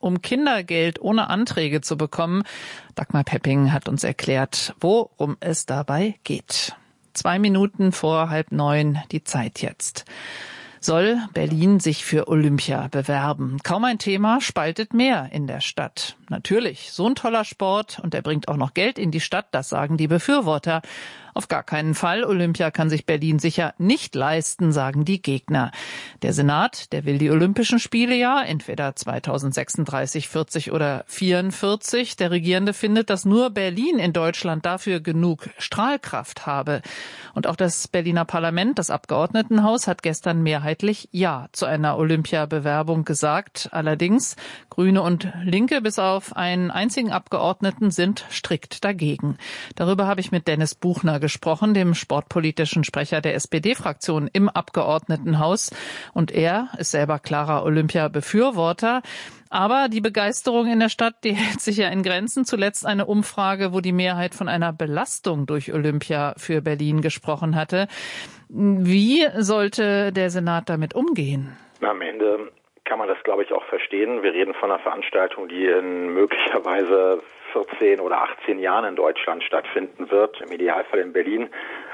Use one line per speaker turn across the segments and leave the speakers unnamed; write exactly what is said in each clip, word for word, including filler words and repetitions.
um Kindergeld ohne Anträge zu bekommen. Dagmar Pepping hat uns erklärt, worum es dabei geht. Zwei Minuten vor halb neun, die Zeit jetzt. Soll Berlin sich für Olympia bewerben? Kaum ein Thema spaltet mehr in der Stadt. Natürlich, so ein toller Sport und er bringt auch noch Geld in die Stadt, das sagen die Befürworter. Auf gar keinen Fall. Olympia kann sich Berlin sicher nicht leisten, sagen die Gegner. Der Senat, der will die Olympischen Spiele ja, entweder zweitausendsechsunddreißig, vierzig oder vierundvierzig. Der Regierende findet, dass nur Berlin in Deutschland dafür genug Strahlkraft habe. Und auch das Berliner Parlament, das Abgeordnetenhaus, hat gestern mehrheitlich Ja zu einer Olympiabewerbung gesagt. Allerdings Grüne und Linke bis auf einen einzigen Abgeordneten sind strikt dagegen. Darüber habe ich mit Dennis Buchner gesprochen, dem sportpolitischen Sprecher der S P D-Fraktion im Abgeordnetenhaus. Und er ist selber klarer Olympia-Befürworter. Aber die Begeisterung in der Stadt, die hält sich ja in Grenzen. Zuletzt eine Umfrage, wo die Mehrheit von einer Belastung durch Olympia für Berlin gesprochen hatte. Wie sollte der Senat damit umgehen?
Am Ende kann man das, glaube ich, auch verstehen. Wir reden von einer Veranstaltung, die in möglicherweise vierzehn oder achtzehn Jahren in Deutschland stattfinden wird, im Idealfall in Berlin.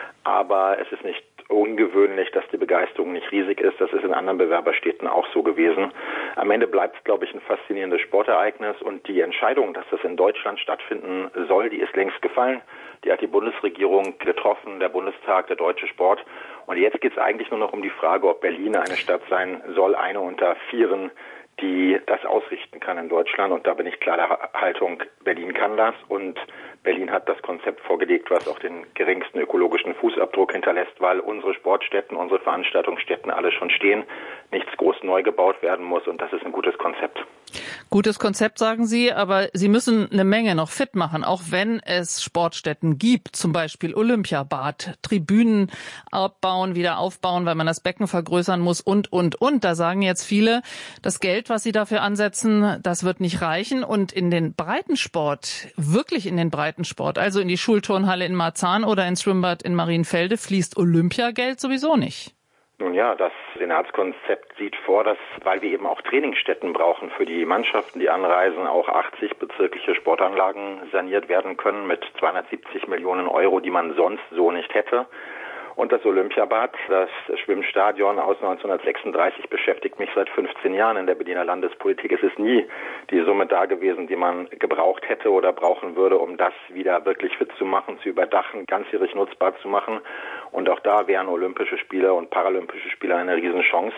Aber es ist nicht ungewöhnlich, dass die Begeisterung nicht riesig ist. Das ist in anderen Bewerberstädten auch so gewesen. Am Ende bleibt es, glaube ich, ein faszinierendes Sportereignis und die Entscheidung, dass das in Deutschland stattfinden soll, die ist längst gefallen. Die hat die Bundesregierung getroffen, der Bundestag, der deutsche Sport. Und jetzt geht es eigentlich nur noch um die Frage, ob Berlin eine Stadt sein soll, eine unter vieren, die das ausrichten kann in Deutschland. Und da bin ich klar der Haltung, Berlin kann das. Und Berlin hat das Konzept vorgelegt, was auch den geringsten ökologischen Fußabdruck hinterlässt, weil unsere Sportstätten, unsere Veranstaltungsstätten alle schon stehen, nichts groß neu gebaut werden muss. Und das ist ein gutes Konzept.
Gutes Konzept, sagen Sie, aber Sie müssen eine Menge noch fit machen, auch wenn es Sportstätten gibt, zum Beispiel Olympiabad, Tribünen abbauen, wieder aufbauen, weil man das Becken vergrößern muss und, und, und. Da sagen jetzt viele, das Geld, was sie dafür ansetzen, das wird nicht reichen. Und in den Breitensport, wirklich in den Breitensport, also in die Schulturnhalle in Marzahn oder ins Schwimmbad in Marienfelde, fließt Olympiageld sowieso nicht.
Nun ja, das Senatskonzept sieht vor, dass, weil wir eben auch Trainingsstätten brauchen für die Mannschaften, die anreisen, auch achtzig bezirkliche Sportanlagen saniert werden können mit zweihundertsiebzig Millionen Euro, die man sonst so nicht hätte. Und das Olympiabad, das Schwimmstadion aus neunzehnhundertsechsunddreißig, beschäftigt mich seit fünfzehn Jahren in der Berliner Landespolitik. Es ist nie die Summe da gewesen, die man gebraucht hätte oder brauchen würde, um das wieder wirklich fit zu machen, zu überdachen, ganzjährig nutzbar zu machen. Und auch da wären Olympische Spiele und Paralympische Spiele eine Riesenchance.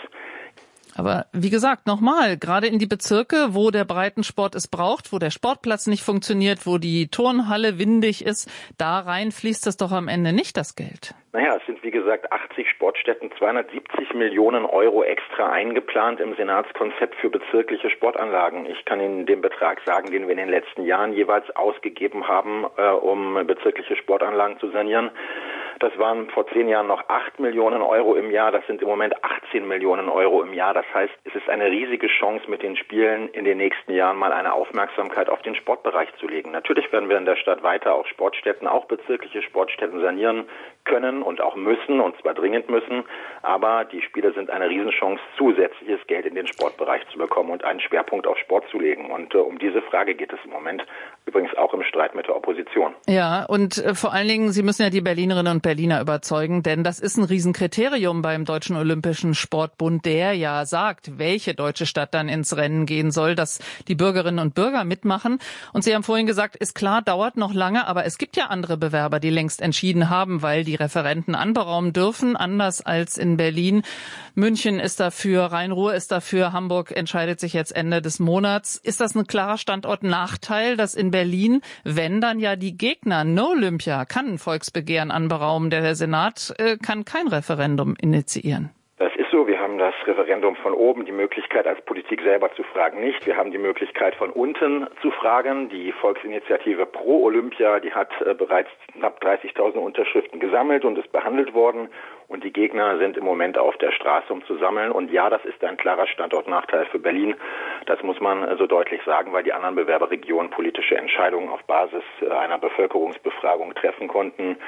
Aber wie gesagt, nochmal, gerade in die Bezirke, wo der Breitensport es braucht, wo der Sportplatz nicht funktioniert, wo die Turnhalle windig ist, da rein fließt es doch am Ende nicht, das Geld.
Naja, es sind wie gesagt achtzig Sportstätten, zweihundertsiebzig Millionen Euro extra eingeplant im Senatskonzept für bezirkliche Sportanlagen. Ich kann Ihnen den Betrag sagen, den wir in den letzten Jahren jeweils ausgegeben haben, äh, um bezirkliche Sportanlagen zu sanieren. Das waren vor zehn Jahren noch acht Millionen Euro im Jahr. Das sind im Moment achtzehn Millionen Euro im Jahr. Das heißt, es ist eine riesige Chance, mit den Spielen in den nächsten Jahren mal eine Aufmerksamkeit auf den Sportbereich zu legen. Natürlich werden wir in der Stadt weiter auch Sportstätten, auch bezirkliche Sportstätten sanieren können und auch müssen, und zwar dringend müssen. Aber die Spiele sind eine Riesenchance, zusätzliches Geld in den Sportbereich zu bekommen und einen Schwerpunkt auf Sport zu legen. Und äh, um diese Frage geht es im Moment, übrigens auch im Streit mit der Opposition.
Ja, und äh, vor allen Dingen, Sie müssen ja die Berlinerinnen und Berliner überzeugen, denn das ist ein Riesenkriterium beim Deutschen Olympischen Sportbund, der ja sagt, welche deutsche Stadt dann ins Rennen gehen soll, dass die Bürgerinnen und Bürger mitmachen. Und Sie haben vorhin gesagt, ist klar, dauert noch lange, aber es gibt ja andere Bewerber, die längst entschieden haben, weil die Referenten anberaumen dürfen, anders als in Berlin. München ist dafür, Rhein-Ruhr ist dafür, Hamburg entscheidet sich jetzt Ende des Monats. Ist das ein klarer Standortnachteil, dass in Berlin, wenn dann ja die Gegner, No Olympia, kann ein Volksbegehren anberaumen, der Senat äh, kann kein Referendum initiieren?
Das ist so. Wir haben das Referendum von oben, die Möglichkeit als Politik selber zu fragen nicht. Wir haben die Möglichkeit von unten zu fragen. Die Volksinitiative Pro Olympia, die hat äh, bereits knapp dreißigtausend Unterschriften gesammelt und ist behandelt worden. Und die Gegner sind im Moment auf der Straße, um zu sammeln. Und ja, das ist ein klarer Standortnachteil für Berlin. Das muss man äh, so deutlich sagen, weil die anderen Bewerberregionen politische Entscheidungen auf Basis äh, einer Bevölkerungsbefragung treffen konnten.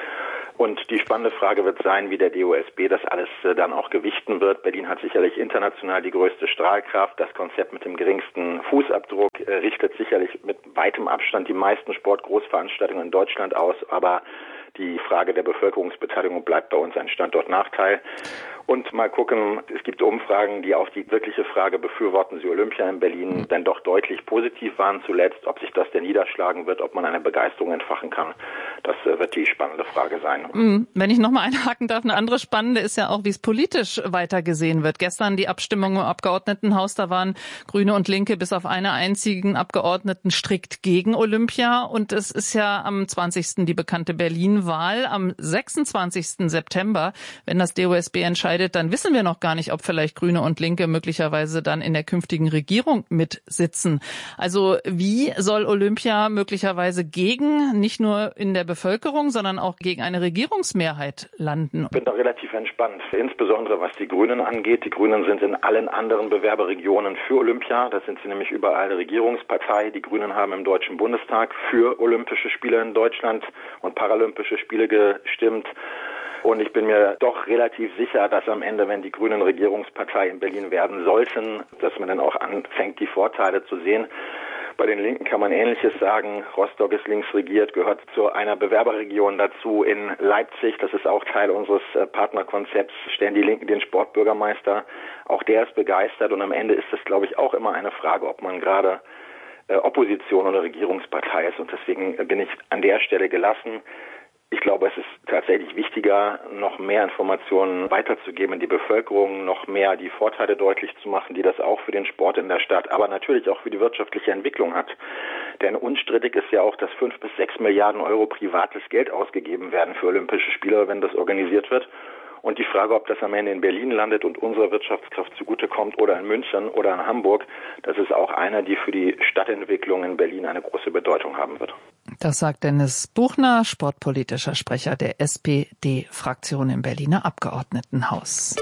Und die spannende Frage wird sein, wie der D O S B das alles äh, dann auch gewichten wird. Berlin hat sicherlich international die größte Strahlkraft. Das Konzept mit dem geringsten Fußabdruck äh, richtet sicherlich mit weitem Abstand die meisten Sportgroßveranstaltungen in Deutschland aus. Aber die Frage der Bevölkerungsbeteiligung bleibt bei uns ein Standortnachteil. Und mal gucken, es gibt Umfragen, die auf die wirkliche Frage, befürworten Sie Olympia in Berlin, dann doch deutlich positiv waren zuletzt. Ob sich das denn niederschlagen wird, ob man eine Begeisterung entfachen kann, das wird die spannende Frage sein.
Wenn ich nochmal einhaken darf, eine andere spannende ist ja auch, wie es politisch weiter gesehen wird. Gestern die Abstimmung im Abgeordnetenhaus, da waren Grüne und Linke bis auf einen einzigen Abgeordneten strikt gegen Olympia. Und es ist ja am zwanzigsten die bekannte Berlin-Wahl. Am sechsundzwanzigsten September, wenn das D O S B entscheidet, dann wissen wir noch gar nicht, ob vielleicht Grüne und Linke möglicherweise dann in der künftigen Regierung mitsitzen. Also wie soll Olympia möglicherweise gegen, nicht nur in der Bevölkerung, sondern auch gegen eine Regierungsmehrheit landen?
Ich bin da relativ entspannt, insbesondere was die Grünen angeht. Die Grünen sind in allen anderen Bewerberregionen für Olympia. Da sind sie nämlich überall Regierungspartei. Die Grünen haben im Deutschen Bundestag für Olympische Spiele in Deutschland und Paralympische Spiele gestimmt. Und ich bin mir doch relativ sicher, dass am Ende, wenn die Grünen Regierungspartei in Berlin werden sollten, dass man dann auch anfängt, die Vorteile zu sehen. Bei den Linken kann man Ähnliches sagen. Rostock ist links regiert, gehört zu einer Bewerberregion dazu. In Leipzig, das ist auch Teil unseres Partnerkonzepts, stellen die Linken den Sportbürgermeister. Auch der ist begeistert. Und am Ende ist es, glaube ich, auch immer eine Frage, ob man gerade Opposition oder Regierungspartei ist. Und deswegen bin ich an der Stelle gelassen. Ich glaube, es ist tatsächlich wichtiger, noch mehr Informationen weiterzugeben in die Bevölkerung, noch mehr die Vorteile deutlich zu machen, die das auch für den Sport in der Stadt, aber natürlich auch für die wirtschaftliche Entwicklung hat. Denn unstrittig ist ja auch, dass fünf bis sechs Milliarden Euro privates Geld ausgegeben werden für Olympische Spiele, wenn das organisiert wird. Und die Frage, ob das am Ende in Berlin landet und unserer Wirtschaftskraft zugutekommt oder in München oder in Hamburg, das ist auch eine, die für die Stadtentwicklung in Berlin eine große Bedeutung haben wird.
Das sagt Dennis Buchner, sportpolitischer Sprecher der S P D-Fraktion im Berliner Abgeordnetenhaus.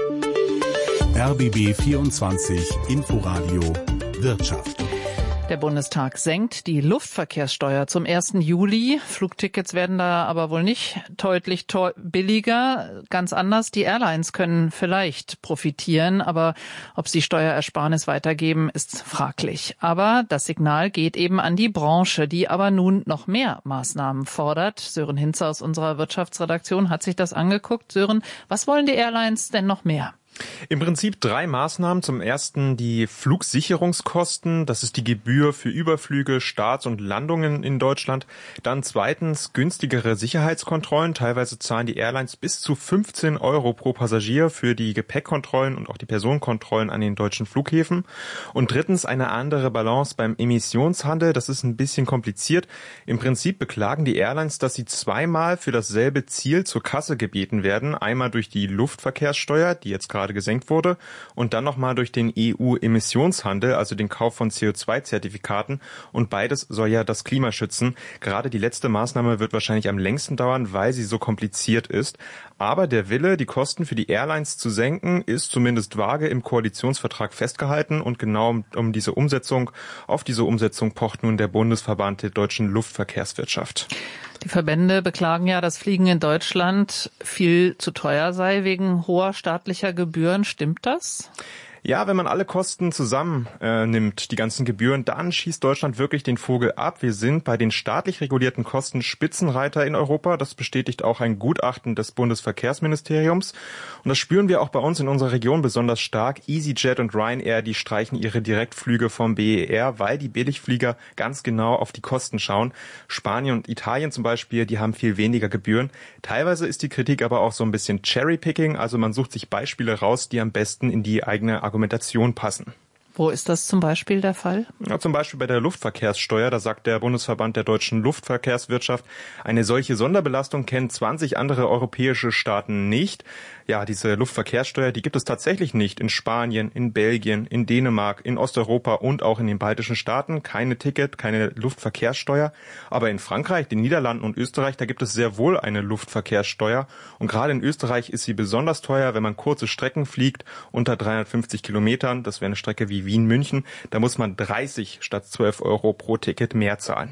R B B vierundzwanzig Inforadio Wirtschaft.
Der Bundestag senkt die Luftverkehrssteuer zum ersten Juli. Flugtickets werden da aber wohl nicht deutlich billiger. Ganz anders, die Airlines können vielleicht profitieren, aber ob sie Steuerersparnis weitergeben, ist fraglich. Aber das Signal geht eben an die Branche, die aber nun noch mehr Maßnahmen fordert. Sören Hinze aus unserer Wirtschaftsredaktion hat sich das angeguckt. Sören, was wollen die Airlines denn noch mehr?
Im Prinzip drei Maßnahmen. Zum ersten die Flugsicherungskosten. Das ist die Gebühr für Überflüge, Starts und Landungen in Deutschland. Dann zweitens günstigere Sicherheitskontrollen. Teilweise zahlen die Airlines bis zu fünfzehn Euro pro Passagier für die Gepäckkontrollen und auch die Personenkontrollen an den deutschen Flughäfen. Und drittens eine andere Balance beim Emissionshandel. Das ist ein bisschen kompliziert. Im Prinzip beklagen die Airlines, dass sie zweimal für dasselbe Ziel zur Kasse gebeten werden. Einmal durch die Luftverkehrssteuer, die jetzt gerade gesenkt wurde, und dann nochmal durch den E U-Emissionshandel, also den Kauf von C O zwei Zertifikaten. Und beides soll ja das Klima schützen. Gerade die letzte Maßnahme wird wahrscheinlich am längsten dauern, weil sie so kompliziert ist. Aber der Wille, die Kosten für die Airlines zu senken, ist zumindest vage im Koalitionsvertrag festgehalten. Und genau um, um diese Umsetzung, auf diese Umsetzung pocht nun der Bundesverband der deutschen Luftverkehrswirtschaft.
Die Verbände beklagen ja, dass Fliegen in Deutschland viel zu teuer sei wegen hoher staatlicher Gebühren. Stimmt das?
Ja, wenn man alle Kosten zusammen äh, nimmt, die ganzen Gebühren, dann schießt Deutschland wirklich den Vogel ab. Wir sind bei den staatlich regulierten Kosten Spitzenreiter in Europa. Das bestätigt auch ein Gutachten des Bundesverkehrsministeriums. Und das spüren wir auch bei uns in unserer Region besonders stark. EasyJet und Ryanair, die streichen ihre Direktflüge vom B E R, weil die Billigflieger ganz genau auf die Kosten schauen. Spanien und Italien zum Beispiel, die haben viel weniger Gebühren. Teilweise ist die Kritik aber auch so ein bisschen Cherrypicking. Also man sucht sich Beispiele raus, die am besten in die eigene Argumentation passen.
Wo ist das zum Beispiel der Fall?
Ja, zum Beispiel bei der Luftverkehrssteuer. Da sagt der Bundesverband der deutschen Luftverkehrswirtschaft, eine solche Sonderbelastung kennen zwanzig andere europäische Staaten nicht. Ja, diese Luftverkehrssteuer, die gibt es tatsächlich nicht in Spanien, in Belgien, in Dänemark, in Osteuropa und auch in den baltischen Staaten. Keine Ticket, keine Luftverkehrssteuer. Aber in Frankreich, den Niederlanden und Österreich, da gibt es sehr wohl eine Luftverkehrssteuer. Und gerade in Österreich ist sie besonders teuer, wenn man kurze Strecken fliegt, unter dreihundertfünfzig Kilometern. Das wäre eine Strecke wie Wien-München. Da muss man dreißig statt zwölf Euro pro Ticket mehr zahlen.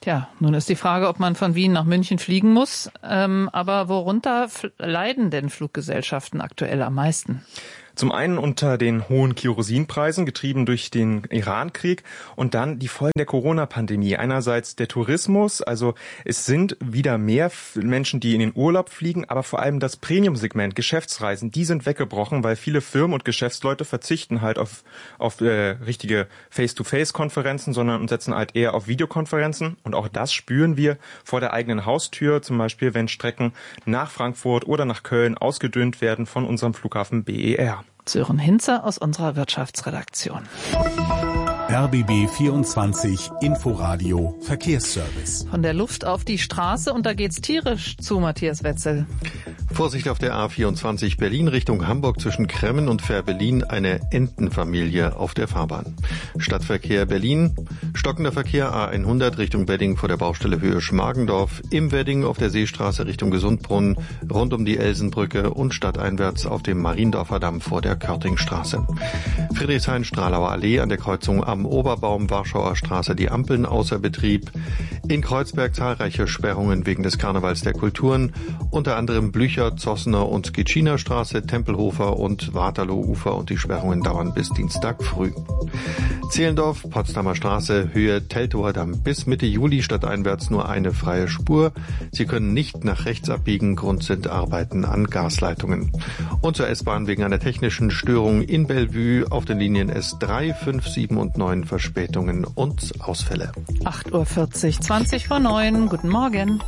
Tja, nun ist die Frage, ob man von Wien nach München fliegen muss. Ähm, aber worunter f- leiden denn Fluggesellschaften aktuell am meisten?
Zum einen unter den hohen Kerosinpreisen, getrieben durch den Iran-Krieg, und dann die Folgen der Corona-Pandemie. Einerseits der Tourismus, also es sind wieder mehr Menschen, die in den Urlaub fliegen, aber vor allem das Premium-Segment, Geschäftsreisen, die sind weggebrochen, weil viele Firmen und Geschäftsleute verzichten halt auf, auf äh, richtige Face-to-Face-Konferenzen, sondern setzen halt eher auf Videokonferenzen. Und auch das spüren wir vor der eigenen Haustür, zum Beispiel wenn Strecken nach Frankfurt oder nach Köln ausgedünnt werden von unserem Flughafen B E R.
Sören Hinze aus unserer Wirtschaftsredaktion.
R B B vierundzwanzig Inforadio Verkehrsservice.
Von der Luft auf die Straße und da geht's tierisch zu, Matthias Wetzel.
Vorsicht auf der A vierundzwanzig Berlin Richtung Hamburg zwischen Kremmen und Fährberlin, eine Entenfamilie auf der Fahrbahn. Stadtverkehr Berlin, stockender Verkehr A hundert Richtung Wedding vor der Baustelle Höhe Schmargendorf, im Wedding auf der Seestraße Richtung Gesundbrunnen, rund um die Elsenbrücke und stadteinwärts auf dem Mariendorfer Damm vor der Körtingstraße. Friedrichshain-Stralauer Allee an der Kreuzung am Oberbaum, Warschauer Straße, die Ampeln außer Betrieb. In Kreuzberg zahlreiche Sperrungen wegen des Karnevals der Kulturen, unter anderem Blücher, Zossener und Gitschiner Straße, Tempelhofer und Waterloo-Ufer, und die Sperrungen dauern bis Dienstag früh. Zehlendorf, Potsdamer Straße, Höhe Teltower Damm. Bis Mitte Juli stadteinwärts nur eine freie Spur. Sie können nicht nach rechts abbiegen, Grund sind Arbeiten an Gasleitungen. Und zur S-Bahn wegen einer technischen Störung in Bellevue auf den Linien S drei, fünf, sieben und neun Verspätungen und Ausfälle.
acht Uhr vierzig, zwanzig vor neun. Guten Morgen.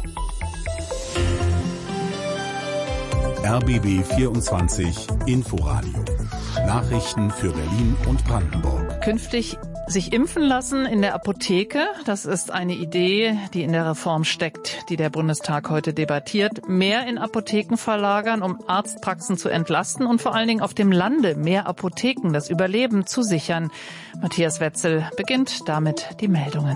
R B B vierundzwanzig Inforadio. Nachrichten für Berlin und Brandenburg.
Künftig sich impfen lassen in der Apotheke, das ist eine Idee, die in der Reform steckt, die der Bundestag heute debattiert. Mehr in Apotheken verlagern, um Arztpraxen zu entlasten und vor allen Dingen auf dem Lande mehr Apotheken, das Überleben zu sichern. Matthias Wetzel beginnt damit die Meldungen.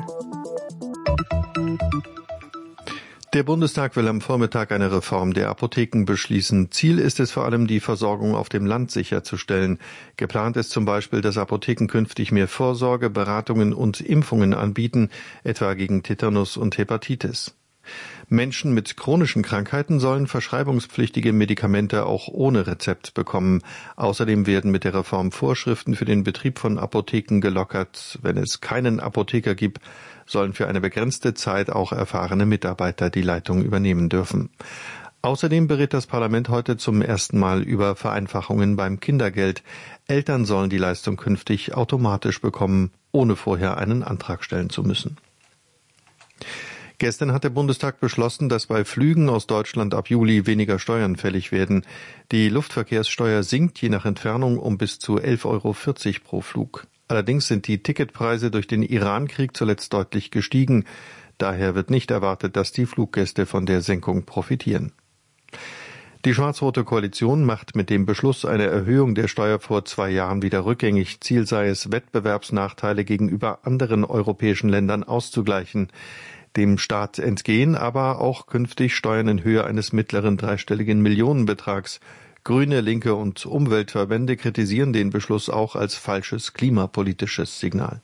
Der Bundestag will am Vormittag eine Reform der Apotheken beschließen. Ziel ist es vor allem, die Versorgung auf dem Land sicherzustellen. Geplant ist zum Beispiel, dass Apotheken künftig mehr Vorsorge, Beratungen und Impfungen anbieten, etwa gegen Tetanus und Hepatitis. Menschen mit chronischen Krankheiten sollen verschreibungspflichtige Medikamente auch ohne Rezept bekommen. Außerdem werden mit der Reform Vorschriften für den Betrieb von Apotheken gelockert. Wenn es keinen Apotheker gibt, sollen für eine begrenzte Zeit auch erfahrene Mitarbeiter die Leitung übernehmen dürfen. Außerdem berät das Parlament heute zum ersten Mal über Vereinfachungen beim Kindergeld. Eltern sollen die Leistung künftig automatisch bekommen, ohne vorher einen Antrag stellen zu müssen. Gestern hat der Bundestag beschlossen, dass bei Flügen aus Deutschland ab Juli weniger Steuern fällig werden. Die Luftverkehrssteuer sinkt je nach Entfernung um bis zu elf Euro vierzig pro Flug. Allerdings sind die Ticketpreise durch den Iran-Krieg zuletzt deutlich gestiegen. Daher wird nicht erwartet, dass die Fluggäste von der Senkung profitieren. Die schwarz-rote Koalition macht mit dem Beschluss eine Erhöhung der Steuer vor zwei Jahren wieder rückgängig. Ziel sei es, Wettbewerbsnachteile gegenüber anderen europäischen Ländern auszugleichen. Dem Staat entgehen aber auch künftig Steuern in Höhe eines mittleren dreistelligen Millionenbetrags. Grüne, Linke und Umweltverbände kritisieren den Beschluss auch als falsches klimapolitisches Signal.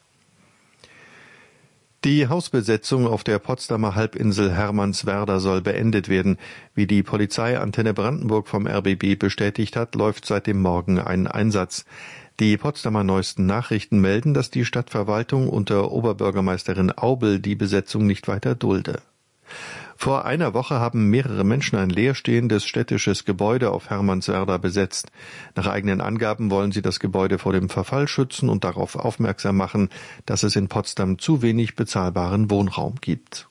Die Hausbesetzung auf der Potsdamer Halbinsel Hermannswerder soll beendet werden. Wie die Polizeiantenne Brandenburg vom R B B bestätigt hat, läuft seit dem Morgen ein Einsatz. Die Potsdamer Neuesten Nachrichten melden, dass die Stadtverwaltung unter Oberbürgermeisterin Aubel die Besetzung nicht weiter dulde. Vor einer Woche haben mehrere Menschen ein leerstehendes städtisches Gebäude auf Hermannswerder besetzt. Nach eigenen Angaben wollen sie das Gebäude vor dem Verfall schützen und darauf aufmerksam machen, dass es in Potsdam zu wenig bezahlbaren Wohnraum gibt.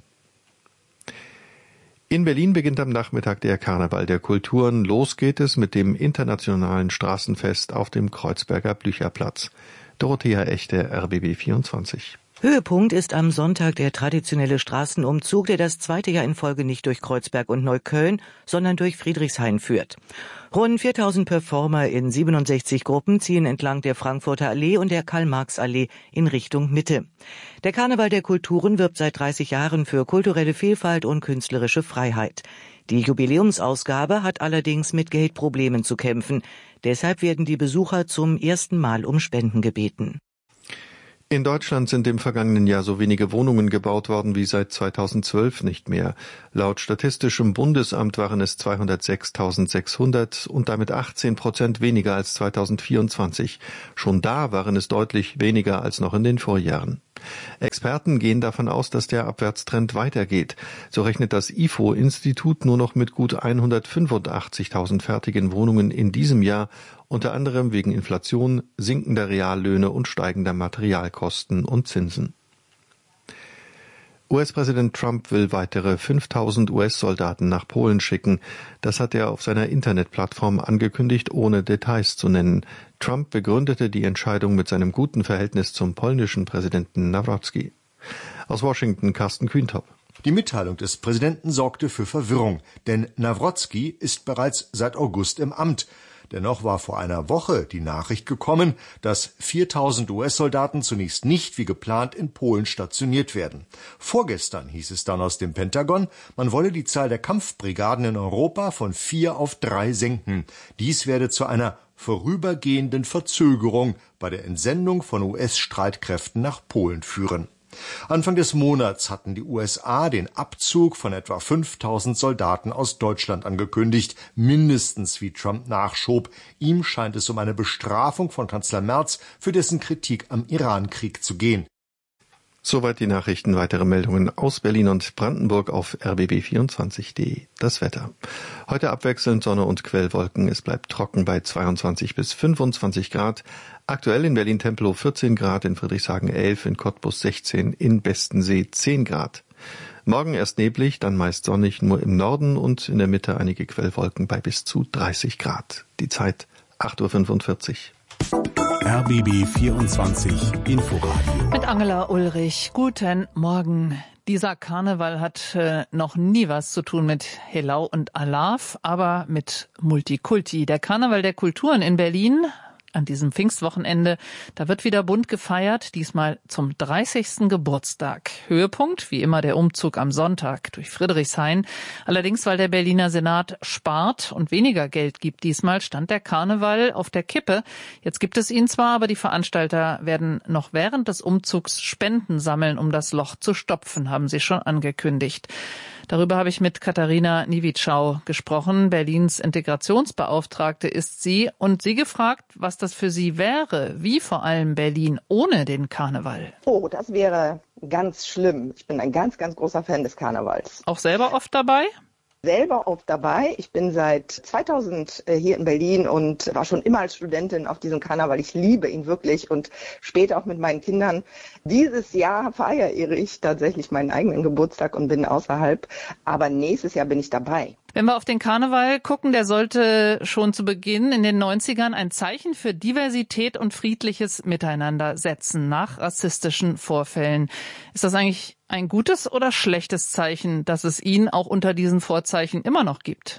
In Berlin beginnt am Nachmittag der Karneval der Kulturen. Los geht es mit dem internationalen Straßenfest auf dem Kreuzberger Blücherplatz. Dorothea Echte, R B B vierundzwanzig.
Höhepunkt ist am Sonntag der traditionelle Straßenumzug, der das zweite Jahr in Folge nicht durch Kreuzberg und Neukölln, sondern durch Friedrichshain führt. Rund viertausend Performer in siebenundsechzig Gruppen ziehen entlang der Frankfurter Allee und der Karl-Marx-Allee in Richtung Mitte. Der Karneval der Kulturen wirbt seit dreißig Jahren für kulturelle Vielfalt und künstlerische Freiheit. Die Jubiläumsausgabe hat allerdings mit Geldproblemen zu kämpfen. Deshalb werden die Besucher zum ersten Mal um Spenden gebeten.
In Deutschland sind im vergangenen Jahr so wenige Wohnungen gebaut worden wie seit zweitausendzwölf nicht mehr. Laut Statistischem Bundesamt waren es zweihundertsechstausendsechshundert und damit achtzehn Prozent weniger als zweitausendvierundzwanzig. Schon da waren es deutlich weniger als noch in den Vorjahren. Experten gehen davon aus, dass der Abwärtstrend weitergeht. So rechnet das I F O-Institut nur noch mit gut hundertfünfundachtzigtausend fertigen Wohnungen in diesem Jahr, unter anderem wegen Inflation, sinkender Reallöhne und steigender Materialkosten und Zinsen. U S-Präsident Trump will weitere fünftausend U S-Soldaten nach Polen schicken. Das hat er auf seiner Internetplattform angekündigt, ohne Details zu nennen. Trump begründete die Entscheidung mit seinem guten Verhältnis zum polnischen Präsidenten Nawrocki. Aus Washington Carsten Kühntop.
Die Mitteilung des Präsidenten sorgte für Verwirrung, denn Nawrocki ist bereits seit August im Amt. Dennoch war vor einer Woche die Nachricht gekommen, dass viertausend U S-Soldaten zunächst nicht wie geplant in Polen stationiert werden. Vorgestern hieß es dann aus dem Pentagon, man wolle die Zahl der Kampfbrigaden in Europa von vier auf drei senken. Dies werde zu einer vorübergehenden Verzögerung bei der Entsendung von U S-Streitkräften nach Polen führen. Anfang des Monats hatten die U S A den Abzug von etwa fünftausend Soldaten aus Deutschland angekündigt, mindestens wie Trump nachschob. Ihm scheint es um eine Bestrafung von Kanzler Merz für dessen Kritik am Iran-Krieg zu gehen.
Soweit die Nachrichten. Weitere Meldungen aus Berlin und Brandenburg auf r b b vierundzwanzig punkt de. Das Wetter. Heute abwechselnd Sonne und Quellwolken. Es bleibt trocken bei zweiundzwanzig bis fünfundzwanzig Grad. Aktuell in Berlin-Tempelhof vierzehn Grad, in Friedrichshagen elf, in Cottbus sechzehn, in Bestensee zehn Grad. Morgen erst neblig, dann meist sonnig, nur im Norden und in der Mitte einige Quellwolken bei bis zu dreißig Grad. Die Zeit acht Uhr fünfundvierzig.
R B B vierundzwanzig Inforadio.
Mit Angela Ulrich. Guten Morgen. Dieser Karneval hat äh, noch nie was zu tun mit Helau und Alaf, aber mit Multikulti. Der Karneval der Kulturen in Berlin an diesem Pfingstwochenende, da wird wieder bunt gefeiert, diesmal zum dreißigsten Geburtstag. Höhepunkt, wie immer, der Umzug am Sonntag durch Friedrichshain. Allerdings, weil der Berliner Senat spart und weniger Geld gibt diesmal, stand der Karneval auf der Kippe. Jetzt gibt es ihn zwar, aber die Veranstalter werden noch während des Umzugs Spenden sammeln, um das Loch zu stopfen, haben sie schon angekündigt. Darüber habe ich mit Katharina Niewitschau gesprochen. Berlins Integrationsbeauftragte ist sie und sie gefragt, was das für sie wäre, wie vor allem Berlin ohne den Karneval.
Oh, das wäre ganz schlimm. Ich bin ein ganz, ganz großer Fan des Karnevals.
Auch selber oft dabei?
Selber oft dabei. Ich bin seit zweitausend hier in Berlin und war schon immer als Studentin auf diesem Karneval. Ich liebe ihn wirklich und später auch mit meinen Kindern. Dieses Jahr feiere ich tatsächlich meinen eigenen Geburtstag und bin außerhalb, aber nächstes Jahr bin ich dabei.
Wenn wir auf den Karneval gucken, der sollte schon zu Beginn in den neunzigern ein Zeichen für Diversität und friedliches Miteinander setzen nach rassistischen Vorfällen. Ist das eigentlich ein gutes oder schlechtes Zeichen, dass es ihn auch unter diesen Vorzeichen immer noch gibt?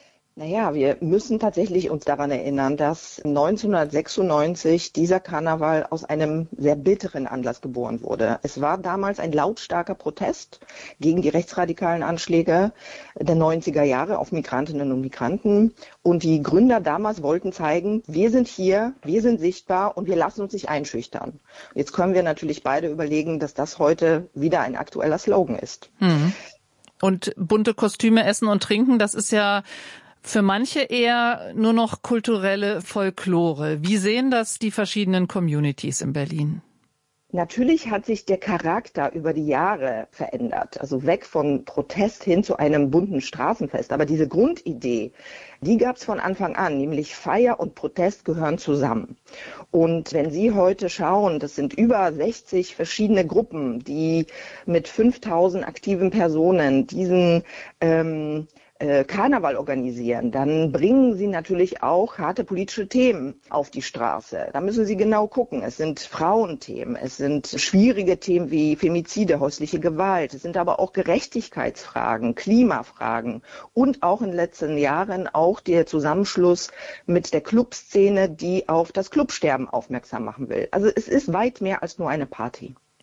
Naja, wir müssen tatsächlich uns daran erinnern, dass neunzehnhundertsechsundneunzig dieser Karneval aus einem sehr bitteren Anlass geboren wurde. Es war damals ein lautstarker Protest gegen die rechtsradikalen Anschläge der neunziger Jahre auf Migrantinnen und Migranten. Und die Gründer damals wollten zeigen, wir sind hier, wir sind sichtbar und wir lassen uns nicht einschüchtern. Jetzt können wir natürlich beide überlegen, dass das heute wieder ein aktueller Slogan ist.
Mhm. Und bunte Kostüme, Essen und Trinken, das ist ja für manche eher nur noch kulturelle Folklore. Wie sehen das die verschiedenen Communities in Berlin?
Natürlich hat sich der Charakter über die Jahre verändert, also weg von Protest hin zu einem bunten Straßenfest. Aber diese Grundidee, die gab es von Anfang an, nämlich Feier und Protest gehören zusammen. Und wenn Sie heute schauen, das sind über sechzig verschiedene Gruppen, die mit fünftausend aktiven Personen diesen ähm, Karneval organisieren, dann bringen sie natürlich auch harte politische Themen auf die Straße. Da müssen Sie genau gucken. Es sind Frauenthemen, es sind schwierige Themen wie Femizide, häusliche Gewalt, es sind aber auch Gerechtigkeitsfragen, Klimafragen und auch in den letzten Jahren auch der Zusammenschluss mit der Clubszene, die auf das Clubsterben aufmerksam machen will. Also es ist weit mehr als nur eine Party.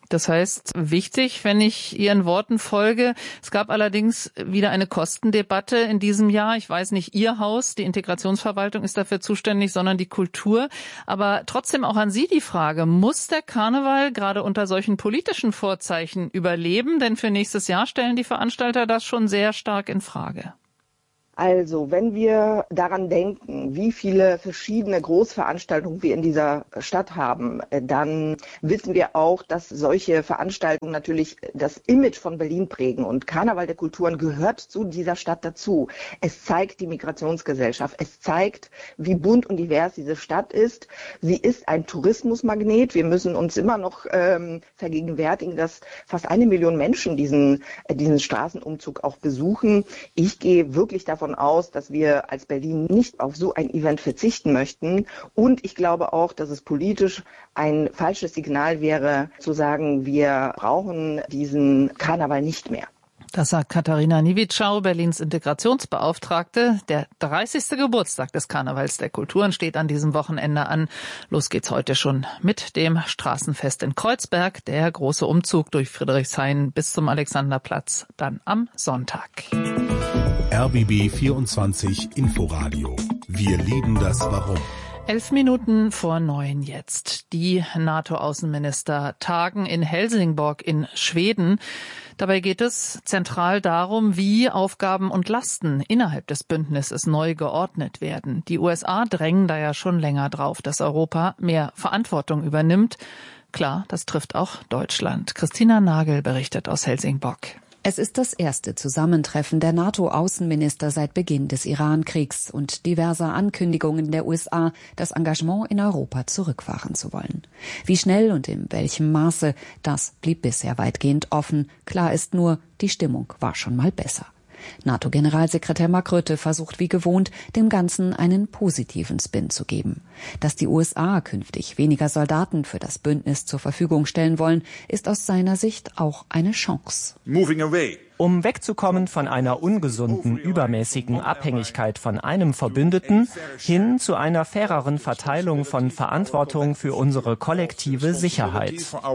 Das heißt, wichtig, wenn ich Ihren Worten folge. Es gab allerdings wieder eine Kostendebatte in diesem Jahr. Ich weiß nicht, Ihr Haus, die Integrationsverwaltung ist dafür zuständig, sondern die Kultur. Aber trotzdem auch an Sie die Frage, muss der Karneval gerade unter solchen politischen Vorzeichen überleben? Denn für nächstes Jahr stellen die Veranstalter das schon sehr stark in Frage.
Also, wenn wir daran denken, wie viele verschiedene Großveranstaltungen wir in dieser Stadt haben, dann wissen wir auch, dass solche Veranstaltungen natürlich das Image von Berlin prägen. Und Karneval der Kulturen gehört zu dieser Stadt dazu. Es zeigt die Migrationsgesellschaft. Es zeigt, wie bunt und divers diese Stadt ist. Sie ist ein Tourismusmagnet. Wir müssen uns immer noch ähm, vergegenwärtigen, dass fast eine Million Menschen diesen, äh, diesen Straßenumzug auch besuchen. Ich gehe wirklich davon aus, dass wir als Berlin nicht auf so ein Event verzichten möchten. Und ich glaube auch, dass es politisch ein falsches Signal wäre, zu sagen, wir brauchen diesen Karneval nicht mehr.
Das sagt Katharina Niewitschau, Berlins Integrationsbeauftragte. Der dreißigste Geburtstag des Karnevals der Kulturen steht an diesem Wochenende an. Los geht's heute schon mit dem Straßenfest in Kreuzberg. Der große Umzug durch Friedrichshain bis zum Alexanderplatz dann am Sonntag.
R B B vierundzwanzig Inforadio. Wir lieben das Warum.
Elf Minuten vor neun jetzt. Die NATO-Außenminister tagen in Helsingborg in Schweden. Dabei geht es zentral darum, wie Aufgaben und Lasten innerhalb des Bündnisses neu geordnet werden. Die U S A drängen da ja schon länger drauf, dass Europa mehr Verantwortung übernimmt. Klar, das trifft auch Deutschland. Christina Nagel berichtet aus Helsingborg.
Es ist das erste Zusammentreffen der NATO-Außenminister seit Beginn des Iran-Kriegs und diverser Ankündigungen der U S A, das Engagement in Europa zurückfahren zu wollen. Wie schnell und in welchem Maße, das blieb bisher weitgehend offen. Klar ist nur, die Stimmung war schon mal besser. NATO-Generalsekretär Mark Rutte versucht wie gewohnt, dem Ganzen einen positiven Spin zu geben. Dass die U S A künftig weniger Soldaten für das Bündnis zur Verfügung stellen wollen, ist aus seiner Sicht auch eine Chance.
Moving away. Um wegzukommen von einer ungesunden, übermäßigen Abhängigkeit von einem Verbündeten hin zu einer faireren Verteilung von Verantwortung für unsere kollektive Sicherheit.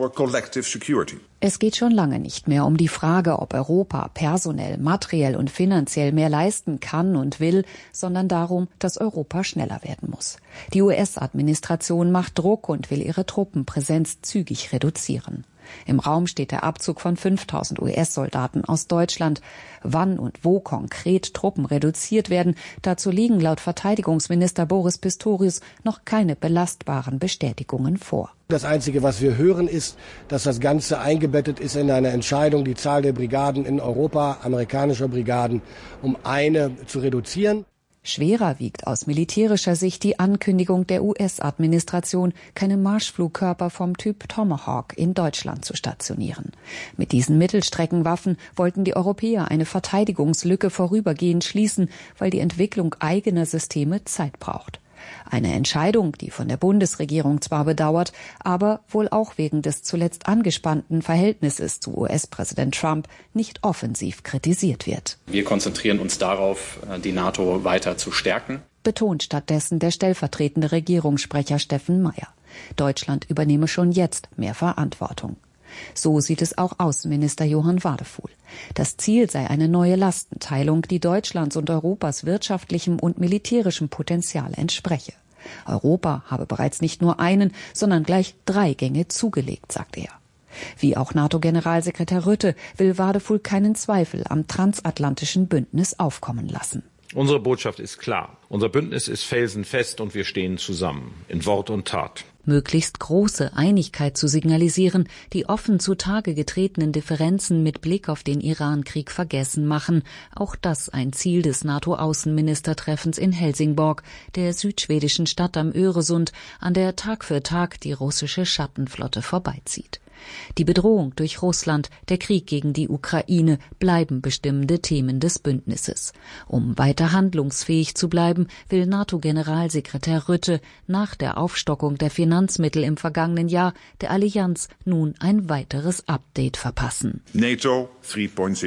Es geht schon lange nicht mehr um die Frage, ob Europa personell, materiell und finanziell mehr leisten kann und will, sondern darum, dass Europa schneller werden muss. Die U S-Administration macht Druck und will ihre Truppenpräsenz zügig reduzieren. Im Raum steht der Abzug von fünftausend U S-Soldaten aus Deutschland. Wann und wo konkret Truppen reduziert werden, dazu liegen laut Verteidigungsminister Boris Pistorius noch keine belastbaren Bestätigungen vor.
Das Einzige, was wir hören, ist, dass das Ganze eingebettet ist in eine Entscheidung, die Zahl der Brigaden in Europa, amerikanischer Brigaden, um eine zu reduzieren.
Schwerer wiegt aus militärischer Sicht die Ankündigung der U S-Administration, keine Marschflugkörper vom Typ Tomahawk in Deutschland zu stationieren. Mit diesen Mittelstreckenwaffen wollten die Europäer eine Verteidigungslücke vorübergehend schließen, weil die Entwicklung eigener Systeme Zeit braucht. Eine Entscheidung, die von der Bundesregierung zwar bedauert, aber wohl auch wegen des zuletzt angespannten Verhältnisses zu U S-Präsident Trump nicht offensiv kritisiert wird.
Wir konzentrieren uns darauf, die NATO weiter zu stärken,
betont stattdessen der stellvertretende Regierungssprecher Steffen Meyer. Deutschland übernehme schon jetzt mehr Verantwortung. So sieht es auch Außenminister Johann Wadefuhl. Das Ziel sei eine neue Lastenteilung, die Deutschlands und Europas wirtschaftlichem und militärischem Potenzial entspreche. Europa habe bereits nicht nur einen, sondern gleich drei Gänge zugelegt, sagt er. Wie auch NATO-Generalsekretär Rutte will Wadefuhl keinen Zweifel am transatlantischen Bündnis aufkommen lassen.
Unsere Botschaft ist klar. Unser Bündnis ist felsenfest und wir stehen zusammen, in Wort und Tat.
Möglichst große Einigkeit zu signalisieren, die offen zutage getretenen Differenzen mit Blick auf den Iran-Krieg vergessen machen. Auch das ein Ziel des NATO-Außenministertreffens in Helsingborg, der südschwedischen Stadt am Öresund, an der Tag für Tag die russische Schattenflotte vorbeizieht. Die Bedrohung durch Russland, der Krieg gegen die Ukraine bleiben bestimmende Themen des Bündnisses. Um weiter handlungsfähig zu bleiben, will NATO-Generalsekretär Rutte nach der Aufstockung der Finanzmittel im vergangenen Jahr der Allianz nun ein weiteres Update verpassen.
NATO drei Punkt null.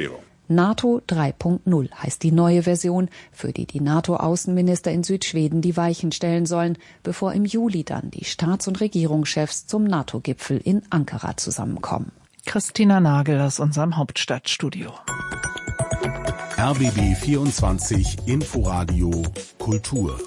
NATO drei Punkt null heißt die neue Version, für die die NATO-Außenminister in Südschweden die Weichen stellen sollen, bevor im Juli dann die Staats- und Regierungschefs zum NATO-Gipfel in Ankara zusammenkommen.
Christina Nagel aus unserem Hauptstadtstudio.
R B B vierundzwanzig Inforadio Kultur.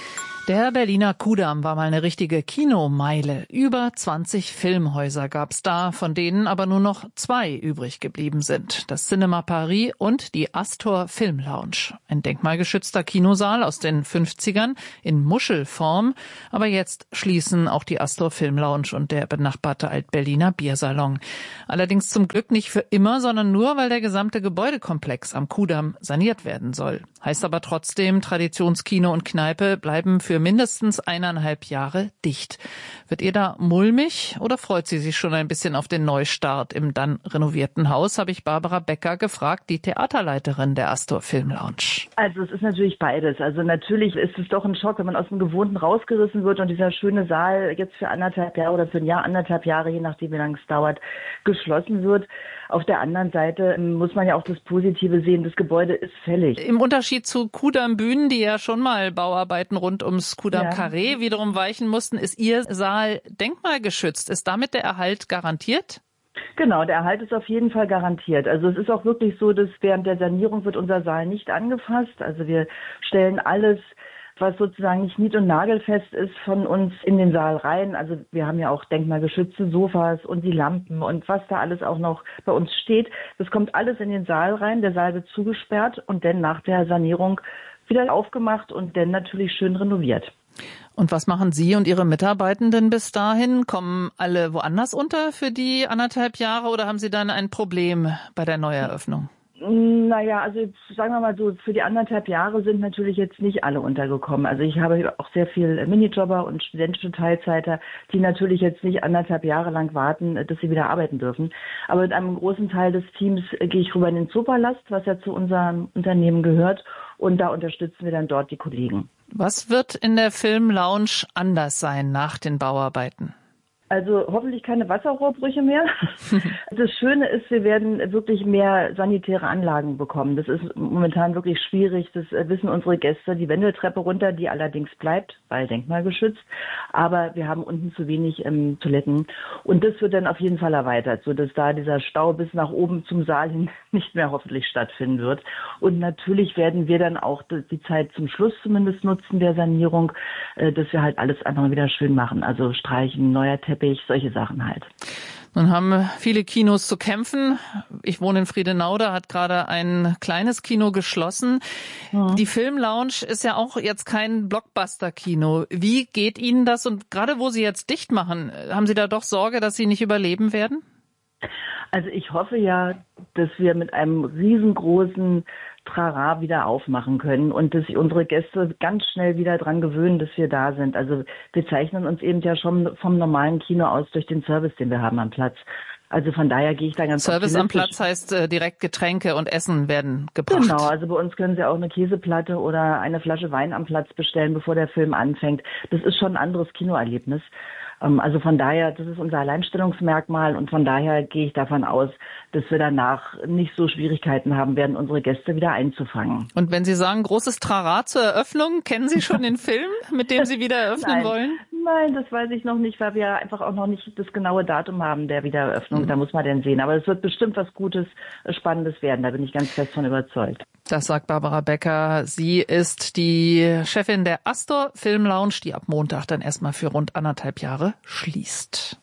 Der Berliner Kudamm war mal eine richtige Kinomeile. Über zwanzig Filmhäuser gab's da, von denen aber nur noch zwei übrig geblieben sind. Das Cinema Paris und die Astor Film Lounge. Ein denkmalgeschützter Kinosaal aus den fünfzigern in Muschelform. Aber jetzt schließen auch die Astor Film Lounge und der benachbarte Alt-Berliner Biersalon. Allerdings zum Glück nicht für immer, sondern nur, weil der gesamte Gebäudekomplex am Kudamm saniert werden soll. Heißt aber trotzdem, Traditionskino und Kneipe bleiben für mindestens eineinhalb Jahre dicht. Wird ihr da mulmig oder freut sie sich schon ein bisschen auf den Neustart im dann renovierten Haus, habe ich Barbara Becker gefragt, die Theaterleiterin der Astor Film Lounge.
Also es ist natürlich beides. Also natürlich ist es doch ein Schock, wenn man aus dem Gewohnten rausgerissen wird und dieser schöne Saal jetzt für anderthalb Jahre oder für ein Jahr, anderthalb Jahre, je nachdem wie lange es dauert, geschlossen wird. Auf der anderen Seite muss man ja auch das Positive sehen, das Gebäude ist fällig.
Im Unterschied zu Kudamm Bühnen, die ja schon mal Bauarbeiten rund ums Kudamm Carré ja. wiederum weichen mussten, ist Ihr Saal denkmalgeschützt. Ist damit der Erhalt garantiert?
Genau, der Erhalt ist auf jeden Fall garantiert. Also es ist auch wirklich so, dass während der Sanierung wird unser Saal nicht angefasst. Also wir stellen alles, was sozusagen nicht nied- und nagelfest ist, von uns in den Saal rein. Also wir haben ja auch denkmalgeschützte Sofas und die Lampen und was da alles auch noch bei uns steht. Das kommt alles in den Saal rein. Der Saal wird zugesperrt und dann nach der Sanierung wieder aufgemacht und dann natürlich schön renoviert.
Und was machen Sie und Ihre Mitarbeitenden bis dahin? Kommen alle woanders unter für die anderthalb Jahre oder haben Sie dann ein Problem bei der Neueröffnung?
Naja, also sagen wir mal so, für die anderthalb Jahre sind natürlich jetzt nicht alle untergekommen. Also ich habe auch sehr viel Minijobber und studentische Teilzeiter, die natürlich jetzt nicht anderthalb Jahre lang warten, dass sie wieder arbeiten dürfen. Aber mit einem großen Teil des Teams gehe ich rüber in den Zoopalast, was ja zu unserem Unternehmen gehört. Und da unterstützen wir dann dort die Kollegen.
Was wird in der Film Lounge anders sein nach den Bauarbeiten?
Also hoffentlich keine Wasserrohrbrüche mehr. Das Schöne ist, wir werden wirklich mehr sanitäre Anlagen bekommen. Das ist momentan wirklich schwierig. Das wissen unsere Gäste. Die Wendeltreppe runter, die allerdings bleibt, weil denkmalgeschützt. Aber wir haben unten zu wenig ähm, Toiletten. Und das wird dann auf jeden Fall erweitert, sodass da dieser Stau bis nach oben zum Saal hin nicht mehr hoffentlich stattfinden wird. Und natürlich werden wir dann auch die Zeit zum Schluss zumindest nutzen der Sanierung, äh, dass wir halt alles einfach wieder schön machen. Also streichen, neuer Teppich, solche Sachen halt.
Nun haben viele Kinos zu kämpfen. Ich wohne in Friedenau, da hat gerade ein kleines Kino geschlossen. Ja. Die Film Lounge ist ja auch jetzt kein Blockbuster-Kino. Wie geht Ihnen das? Und gerade wo Sie jetzt dicht machen, haben Sie da doch Sorge, dass Sie nicht überleben werden?
Also ich hoffe ja, dass wir mit einem riesengroßen Trara wieder aufmachen können und dass sich unsere Gäste ganz schnell wieder dran gewöhnen, dass wir da sind. Also wir zeichnen uns eben ja schon vom normalen Kino aus durch den Service, den wir haben am Platz. Also von daher gehe ich da ganz
Service am Platz heißt äh, direkt Getränke und Essen werden gebracht.
Genau, also bei uns können Sie auch eine Käseplatte oder eine Flasche Wein am Platz bestellen, bevor der Film anfängt. Das ist schon ein anderes Kinoerlebnis. Also von daher, das ist unser Alleinstellungsmerkmal und von daher gehe ich davon aus, dass wir danach nicht so Schwierigkeiten haben werden, unsere Gäste wieder einzufangen.
Und wenn Sie sagen, großes Trara zur Eröffnung, kennen Sie schon den Film, mit dem Sie wieder eröffnen
Nein.
wollen?
Nein, das weiß ich noch nicht, weil wir einfach auch noch nicht das genaue Datum haben der Wiedereröffnung. Mhm. Da muss man dann sehen. Aber es wird bestimmt was Gutes, Spannendes werden. Da bin ich ganz fest von überzeugt.
Das sagt Barbara Becker. Sie ist die Chefin der Astor Film Lounge, die ab Montag dann erstmal für rund anderthalb Jahre schließt.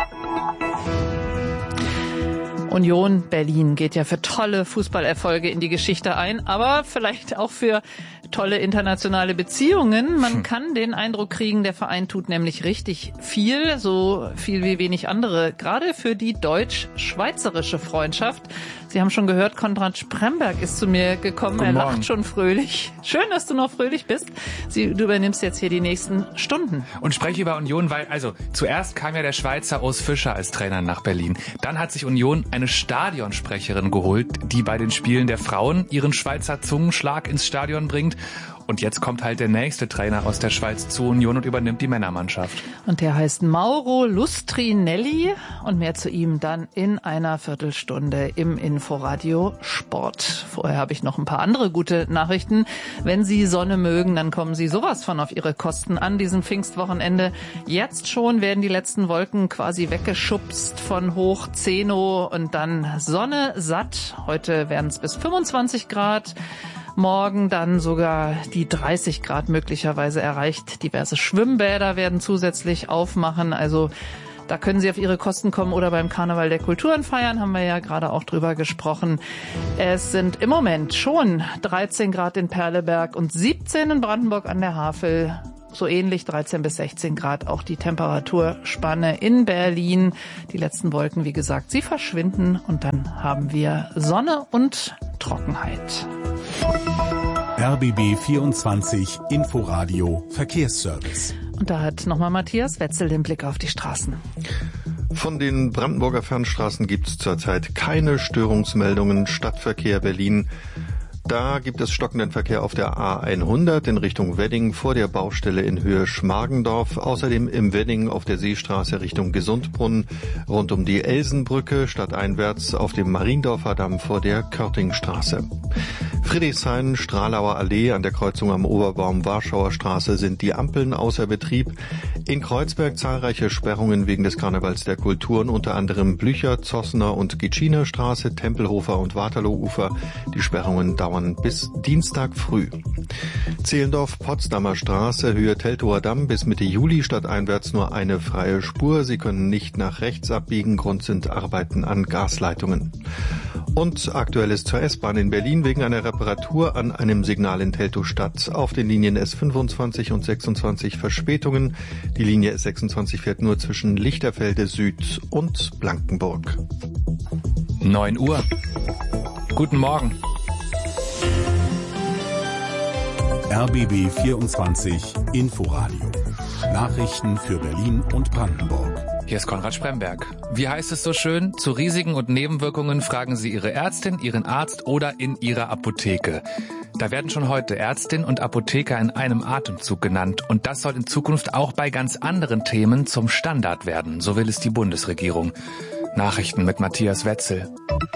Union Berlin geht ja für tolle Fußballerfolge in die Geschichte ein, aber vielleicht auch für tolle internationale Beziehungen. Man kann den Eindruck kriegen, der Verein tut nämlich richtig viel, so viel wie wenig andere, gerade für die deutsch-schweizerische Freundschaft. Sie haben schon gehört, Konrad Spremberg ist zu mir gekommen. Er lacht schon fröhlich. Schön, dass du noch fröhlich bist. Sie, du übernimmst jetzt hier die nächsten Stunden.
Und spreche über Union, weil, also, zuerst kam ja der Schweizer Urs Fischer als Trainer nach Berlin. Dann hat sich Union eine Stadionsprecherin geholt, die bei den Spielen der Frauen ihren Schweizer Zungenschlag ins Stadion bringt. Und jetzt kommt halt der nächste Trainer aus der Schweiz zu Union und übernimmt die Männermannschaft.
Und der heißt Mauro Lustrinelli und mehr zu ihm dann in einer Viertelstunde im Inforadio Sport. Vorher habe ich noch ein paar andere gute Nachrichten. Wenn Sie Sonne mögen, dann kommen Sie sowas von auf Ihre Kosten an diesem Pfingstwochenende. Jetzt schon werden die letzten Wolken quasi weggeschubst von hoch zehn Uhr und dann Sonne satt. Heute werden es bis fünfundzwanzig Grad. Morgen dann sogar die dreißig Grad möglicherweise erreicht. Diverse Schwimmbäder werden zusätzlich aufmachen. Also da können Sie auf Ihre Kosten kommen oder beim Karneval der Kulturen feiern, haben wir ja gerade auch drüber gesprochen. Es sind im Moment schon dreizehn Grad in Perleberg und siebzehn in Brandenburg an der Havel. So ähnlich dreizehn bis sechzehn Grad auch die Temperaturspanne in Berlin. Die letzten Wolken, wie gesagt, sie verschwinden und dann haben wir Sonne und Trockenheit.
R B B vierundzwanzig Inforadio Verkehrsservice.
Und da hat nochmal Matthias Wetzel den Blick auf die Straßen.
Von den Brandenburger Fernstraßen gibt es zurzeit keine Störungsmeldungen. Stadtverkehr Berlin. Da gibt es stockenden Verkehr auf der A hundert in Richtung Wedding vor der Baustelle in Höhe Schmargendorf. Außerdem im Wedding auf der Seestraße Richtung Gesundbrunnen, rund um die Elsenbrücke, stadteinwärts auf dem Mariendorfer Damm vor der Körtingstraße. Friedrichshain, Stralauer Allee an der Kreuzung am Oberbaum Warschauer Straße sind die Ampeln außer Betrieb. In Kreuzberg zahlreiche Sperrungen wegen des Karnevals der Kulturen, unter anderem Blücher, Zossner und Gitschiner Straße, Tempelhofer und Waterlooufer. Die Sperrungen dauern bis Dienstag früh. Zehlendorf-Potsdamer Straße, Höhe Teltower Damm bis Mitte Juli stadteinwärts nur eine freie Spur. Sie können nicht nach rechts abbiegen. Grund sind Arbeiten an Gasleitungen. Und Aktuelles zur S-Bahn in Berlin wegen einer Reparatur an einem Signal in Teltow-Stadt. Auf den Linien S fünfundzwanzig und sechsundzwanzig Verspätungen. Die Linie S sechsundzwanzig fährt nur zwischen Lichterfelde Süd und Blankenburg.
neun Uhr. Guten Morgen.
R B B vierundzwanzig Inforadio. Nachrichten für Berlin und Brandenburg.
Hier ist Konrad Spremberg. Wie heißt es so schön? Zu Risiken und Nebenwirkungen fragen Sie Ihre Ärztin, Ihren Arzt oder in Ihrer Apotheke. Da werden schon heute Ärztin und Apotheker in einem Atemzug genannt. Und das soll in Zukunft auch bei ganz anderen Themen zum Standard werden. So will es die Bundesregierung. Nachrichten mit Matthias Wetzel.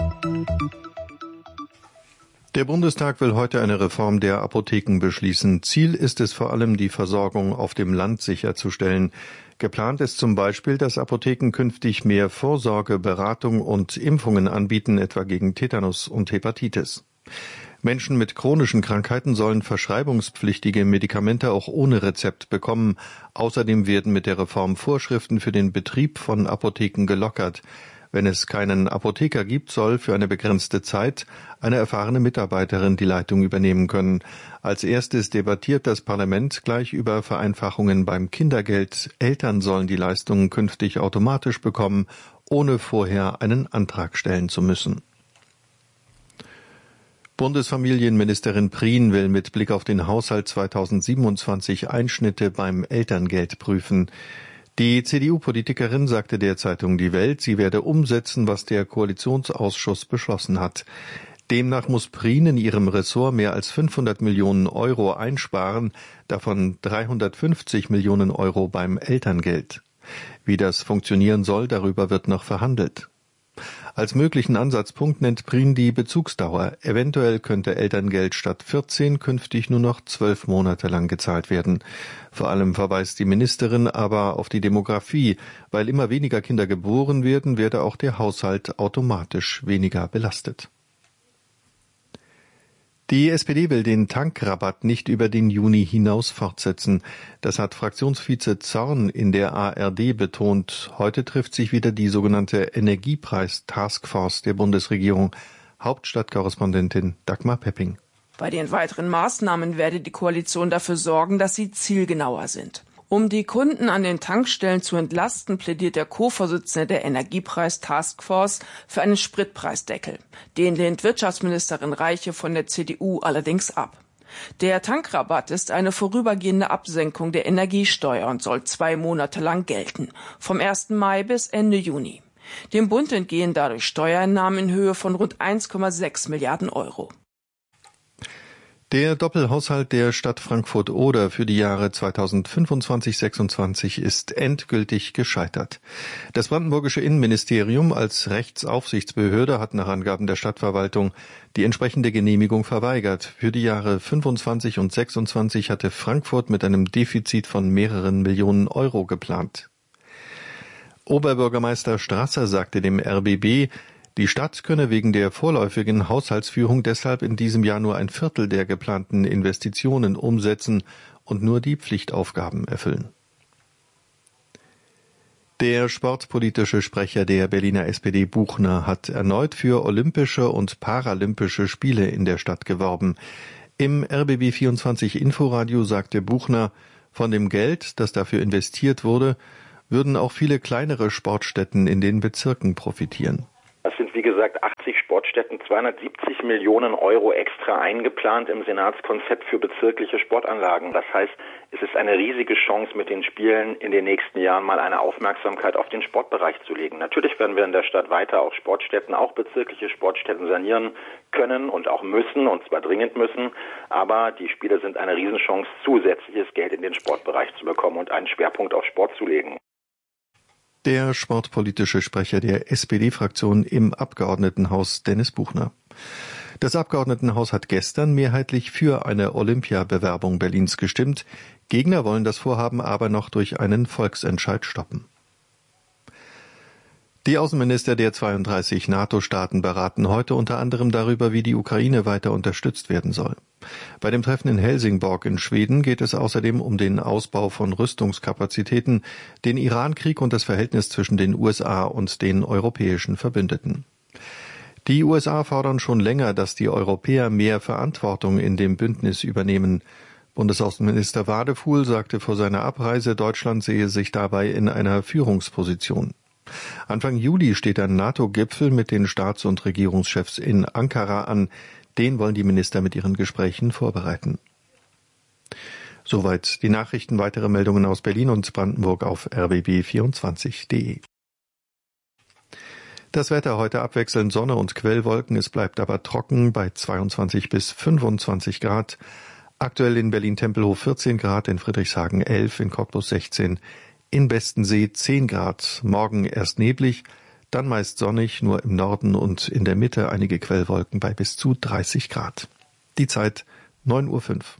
Der Bundestag will heute eine Reform der Apotheken beschließen. Ziel ist es vor allem, die Versorgung auf dem Land sicherzustellen. Geplant ist zum Beispiel, dass Apotheken künftig mehr Vorsorge, Beratung und Impfungen anbieten, etwa gegen Tetanus und Hepatitis. Menschen mit chronischen Krankheiten sollen verschreibungspflichtige Medikamente auch ohne Rezept bekommen. Außerdem werden mit der Reform Vorschriften für den Betrieb von Apotheken gelockert. Wenn es keinen Apotheker gibt, soll für eine begrenzte Zeit eine erfahrene Mitarbeiterin die Leitung übernehmen können. Als erstes debattiert das Parlament gleich über Vereinfachungen beim Kindergeld. Eltern sollen die Leistungen künftig automatisch bekommen, ohne vorher einen Antrag stellen zu müssen. Bundesfamilienministerin Prien will mit Blick auf den Haushalt zweitausendsiebenundzwanzig Einschnitte beim Elterngeld prüfen. Die C D U-Politikerin sagte der Zeitung Die Welt, sie werde umsetzen, was der Koalitionsausschuss beschlossen hat. Demnach muss Prien in ihrem Ressort mehr als fünfhundert Millionen Euro einsparen, davon dreihundertfünfzig Millionen Euro beim Elterngeld. Wie das funktionieren soll, darüber wird noch verhandelt. Als möglichen Ansatzpunkt nennt Prien die Bezugsdauer. Eventuell könnte Elterngeld statt vierzehn künftig nur noch zwölf Monate lang gezahlt werden. Vor allem verweist die Ministerin aber auf die Demografie. Weil immer weniger Kinder geboren werden, werde auch der Haushalt automatisch weniger belastet. Die S P D will den Tankrabatt nicht über den Juni hinaus fortsetzen. Das hat Fraktionsvize Zorn in der A R D betont. Heute trifft sich wieder die sogenannte Energiepreis-Taskforce der Bundesregierung. Hauptstadtkorrespondentin Dagmar Pepping.
Bei den weiteren Maßnahmen werde die Koalition dafür sorgen, dass sie zielgenauer sind. Um die Kunden an den Tankstellen zu entlasten, plädiert der Co-Vorsitzende der Energiepreis-Taskforce für einen Spritpreisdeckel. Den lehnt Wirtschaftsministerin Reiche von der C D U allerdings ab. Der Tankrabatt ist eine vorübergehende Absenkung der Energiesteuer und soll zwei Monate lang gelten, vom ersten Mai bis Ende Juni. Dem Bund entgehen dadurch Steuereinnahmen in Höhe von rund eins Komma sechs Milliarden Euro.
Der Doppelhaushalt der Stadt Frankfurt-Oder für die Jahre zweitausendfünfundzwanzig sechsundzwanzig ist endgültig gescheitert. Das brandenburgische Innenministerium als Rechtsaufsichtsbehörde hat nach Angaben der Stadtverwaltung die entsprechende Genehmigung verweigert. Für die Jahre fünfundzwanzig und sechsundzwanzig hatte Frankfurt mit einem Defizit von mehreren Millionen Euro geplant. Oberbürgermeister Strasser sagte dem R B B, die Stadt könne wegen der vorläufigen Haushaltsführung deshalb in diesem Jahr nur ein Viertel der geplanten Investitionen umsetzen und nur die Pflichtaufgaben erfüllen. Der sportpolitische Sprecher der Berliner S P D Buchner hat erneut für olympische und paralympische Spiele in der Stadt geworben. Im R B B vierundzwanzig Inforadio sagte Buchner, von dem Geld, das dafür investiert wurde, würden auch viele kleinere Sportstätten in den Bezirken profitieren.
Es sind wie gesagt achtzig Sportstätten, zweihundertsiebzig Millionen Euro extra eingeplant im Senatskonzept für bezirkliche Sportanlagen. Das heißt, es ist eine riesige Chance, mit den Spielen in den nächsten Jahren mal eine Aufmerksamkeit auf den Sportbereich zu legen. Natürlich werden wir in der Stadt weiter auch Sportstätten, auch bezirkliche Sportstätten sanieren können und auch müssen, und zwar dringend müssen. Aber die Spiele sind eine Riesenchance, zusätzliches Geld in den Sportbereich zu bekommen und einen Schwerpunkt auf Sport zu legen.
Der sportpolitische Sprecher der S P D-Fraktion im Abgeordnetenhaus, Dennis Buchner. Das Abgeordnetenhaus hat gestern mehrheitlich für eine Olympiabewerbung Berlins gestimmt. Gegner wollen das Vorhaben aber noch durch einen Volksentscheid stoppen. Die Außenminister der zweiunddreißig NATO-Staaten beraten heute unter anderem darüber, wie die Ukraine weiter unterstützt werden soll. Bei dem Treffen in Helsingborg in Schweden geht es außerdem um den Ausbau von Rüstungskapazitäten, den Iran-Krieg und das Verhältnis zwischen den U S A und den europäischen Verbündeten. Die U S A fordern schon länger, dass die Europäer mehr Verantwortung in dem Bündnis übernehmen. Bundesaußenminister Wadefuhl sagte vor seiner Abreise, Deutschland sehe sich dabei in einer Führungsposition. Anfang Juli steht ein NATO-Gipfel mit den Staats- und Regierungschefs in Ankara an. Den wollen die Minister mit ihren Gesprächen vorbereiten. Soweit die Nachrichten. Weitere Meldungen aus Berlin und Brandenburg auf r b b vierundzwanzig punkt de. Das Wetter heute abwechselnd Sonne und Quellwolken. Es bleibt aber trocken bei zweiundzwanzig bis fünfundzwanzig Grad. Aktuell in Berlin-Tempelhof vierzehn Grad, in Friedrichshagen elf, in Cottbus sechzehn, in Bestensee zehn Grad. Morgen erst neblig, dann meist sonnig, nur im Norden und in der Mitte einige Quellwolken bei bis zu dreißig Grad. Die Zeit neun Uhr fünf.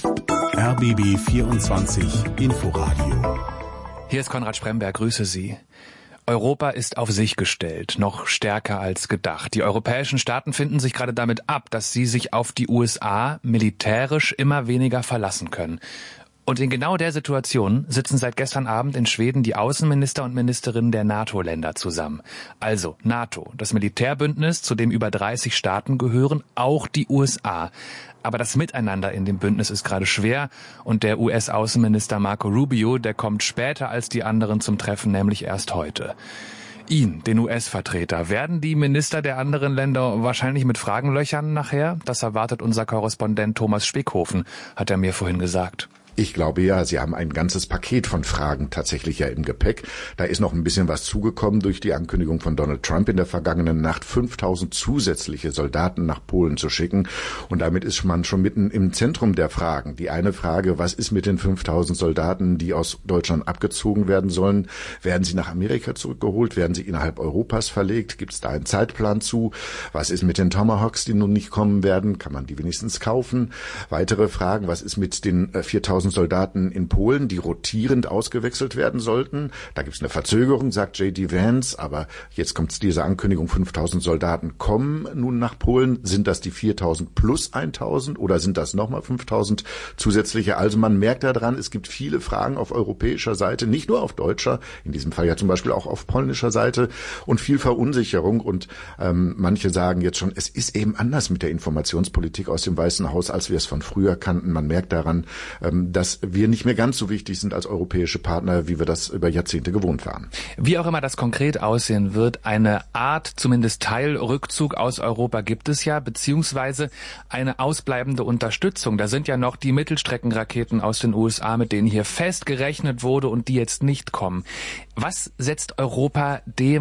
R B B vierundzwanzig Inforadio.
Hier ist Konrad Spremberg, grüße Sie. Europa ist auf sich gestellt, noch stärker als gedacht. Die europäischen Staaten finden sich gerade damit ab, dass sie sich auf die U S A militärisch immer weniger verlassen können. Und in genau der Situation sitzen seit gestern Abend in Schweden die Außenminister und Ministerinnen der NATO-Länder zusammen. Also NATO, das Militärbündnis, zu dem über dreißig Staaten gehören, auch die U S A. Aber das Miteinander in dem Bündnis ist gerade schwer und der U S-Außenminister Marco Rubio, der kommt später als die anderen zum Treffen, nämlich erst heute. Ihn, den U S-Vertreter, werden die Minister der anderen Länder wahrscheinlich mit Fragen löchern nachher? Das erwartet unser Korrespondent Thomas Spickhofen, hat er mir vorhin gesagt.
Ich glaube ja, Sie haben ein ganzes Paket von Fragen tatsächlich ja im Gepäck. Da ist noch ein bisschen was zugekommen durch die Ankündigung von Donald Trump in der vergangenen Nacht, fünftausend zusätzliche Soldaten nach Polen zu schicken. Und damit ist man schon mitten im Zentrum der Fragen. Die eine Frage, was ist mit den fünftausend Soldaten, die aus Deutschland abgezogen werden sollen? Werden sie nach Amerika zurückgeholt? Werden sie innerhalb Europas verlegt? Gibt es da einen Zeitplan zu? Was ist mit den Tomahawks, die nun nicht kommen werden? Kann man die wenigstens kaufen? Weitere Fragen, was ist mit den viertausend Soldaten in Polen, die rotierend ausgewechselt werden sollten? Da gibt es eine Verzögerung, sagt J D Vance, aber jetzt kommt diese Ankündigung, fünftausend Soldaten kommen nun nach Polen. Sind das die viertausend plus tausend oder sind das nochmal fünftausend zusätzliche? Also man merkt daran, es gibt viele Fragen auf europäischer Seite, nicht nur auf deutscher, in diesem Fall ja zum Beispiel auch auf polnischer Seite und viel Verunsicherung und ähm, manche sagen jetzt schon, es ist eben anders mit der Informationspolitik aus dem Weißen Haus, als wir es von früher kannten. Man merkt daran, ähm, dass wir nicht mehr ganz so wichtig sind als europäische Partner, wie wir das über Jahrzehnte gewohnt waren.
Wie auch immer das konkret aussehen wird, eine Art, zumindest Teilrückzug aus Europa gibt es ja, beziehungsweise eine ausbleibende Unterstützung. Da sind ja noch die Mittelstreckenraketen aus den U S A, mit denen hier fest gerechnet wurde und die jetzt nicht kommen. Was setzt Europa dem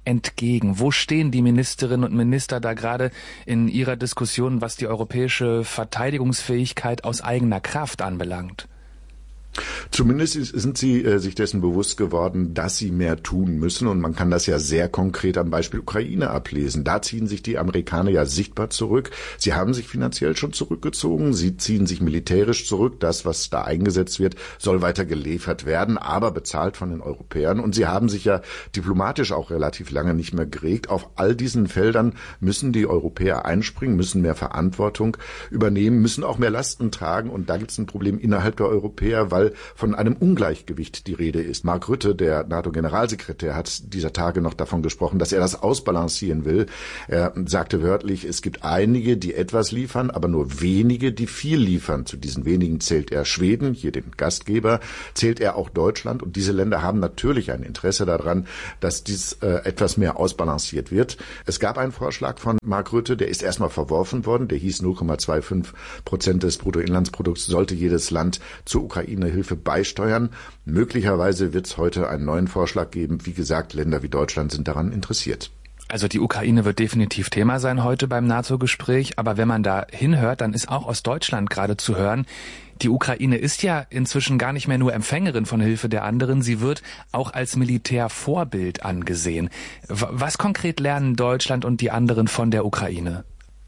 entgegen? Wo stehen die Ministerinnen und Minister da gerade in ihrer Diskussion, was die europäische Verteidigungsfähigkeit aus eigener Kraft anbelangt?
Zumindest sind sie äh, sich dessen bewusst geworden, dass sie mehr tun müssen. Und man kann das ja sehr konkret am Beispiel Ukraine ablesen. Da ziehen sich die Amerikaner ja sichtbar zurück. Sie haben sich finanziell schon zurückgezogen. Sie ziehen sich militärisch zurück. Das, was da eingesetzt wird, soll weiter geliefert werden, aber bezahlt von den Europäern. Und sie haben sich ja diplomatisch auch relativ lange nicht mehr geregt. Auf all diesen Feldern müssen die Europäer einspringen, müssen mehr Verantwortung übernehmen, müssen auch mehr Lasten tragen. Und da gibt es ein Problem innerhalb der Europäer, weil von einem Ungleichgewicht die Rede ist. Mark Rutte, der NATO-Generalsekretär, hat dieser Tage noch davon gesprochen, dass er das ausbalancieren will. Er sagte wörtlich, es gibt einige, die etwas liefern, aber nur wenige, die viel liefern. Zu diesen wenigen zählt er Schweden, hier den Gastgeber, zählt er auch Deutschland. Und diese Länder haben natürlich ein Interesse daran, dass dies äh, etwas mehr ausbalanciert wird. Es gab einen Vorschlag von Mark Rutte, der ist erstmal verworfen worden. Der hieß null Komma fünfundzwanzig Prozent des Bruttoinlandsprodukts sollte jedes Land zur Ukraine Hilfe beisteuern. Möglicherweise wird es heute einen neuen Vorschlag geben. Wie gesagt, Länder wie Deutschland sind daran interessiert.
Also die Ukraine wird definitiv Thema sein heute beim NATO-Gespräch. Aber wenn man da hinhört, dann ist auch aus Deutschland gerade zu hören, die Ukraine ist ja inzwischen gar nicht mehr nur Empfängerin von Hilfe der anderen. Sie wird auch als Militärvorbild angesehen. Was konkret lernen Deutschland und die anderen von der Ukraine?